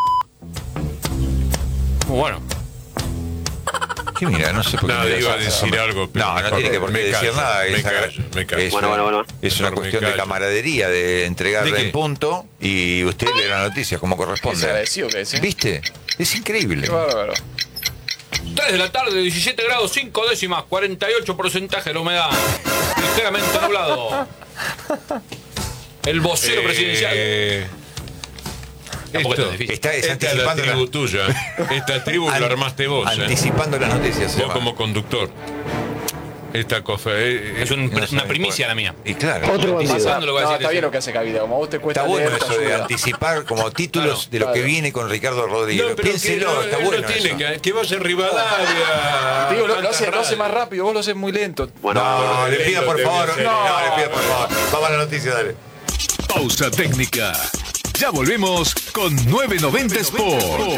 Muy bueno. ¿Qué mira? No sé por qué. No, me iba a das- decir algo, pero No, no mejor tiene que por qué me decir callo, nada. me Es, callo, me callo. es Bueno, una, bueno, bueno. es una Mejor me cuestión de callo. camaradería, de entregarle ¿De qué? en punto y usted lee la noticia como corresponde. Desagradecido que es, ¿eh? ¿Viste? Es increíble. Qué bárbaro. tres de la tarde, diecisiete grados, cinco décimas, cuarenta y ocho porcentaje de la humedad. Ligeramente nublado. El vocero Eh, presidencial. Tampoco Esto, es tan difícil. Está, es esta es la anticipando tribu la- tuya. Esta tribu An- lo armaste vos. ¿eh? Anticipando las noticias. se Vos llama. como conductor. Esta cosa. eh, Es un- No una sabe primicia cuál. la mía. Y claro. Otro bandido. Pasando lo que va a No, decir está bien ese. lo que hace Cavida. Como a vos te cuesta Está bueno leer, te eso de ayuda. anticipar como títulos Claro, de lo que claro. viene con Ricardo Rodríguez. No, pero Piénselo, que no, está él bueno no tiene eso. que, que vaya en Rivadavia. Digo, lo, lo tanta hace, lo hace radio. más rápido, vos lo haces muy lento. No, le pido por Te voy a favor. hacer- No, le pido por favor. Vamos a la noticia, dale. Pausa técnica. Ya volvemos con nueve noventa Sport.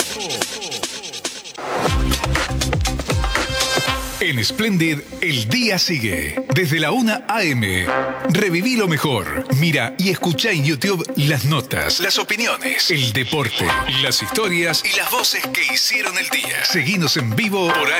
En Splendid, el día sigue. Desde la una a eme. Reviví lo mejor. Mira y escucha en YouTube las notas, las opiniones, el deporte, las historias y las voces que hicieron el día. Seguinos en vivo por A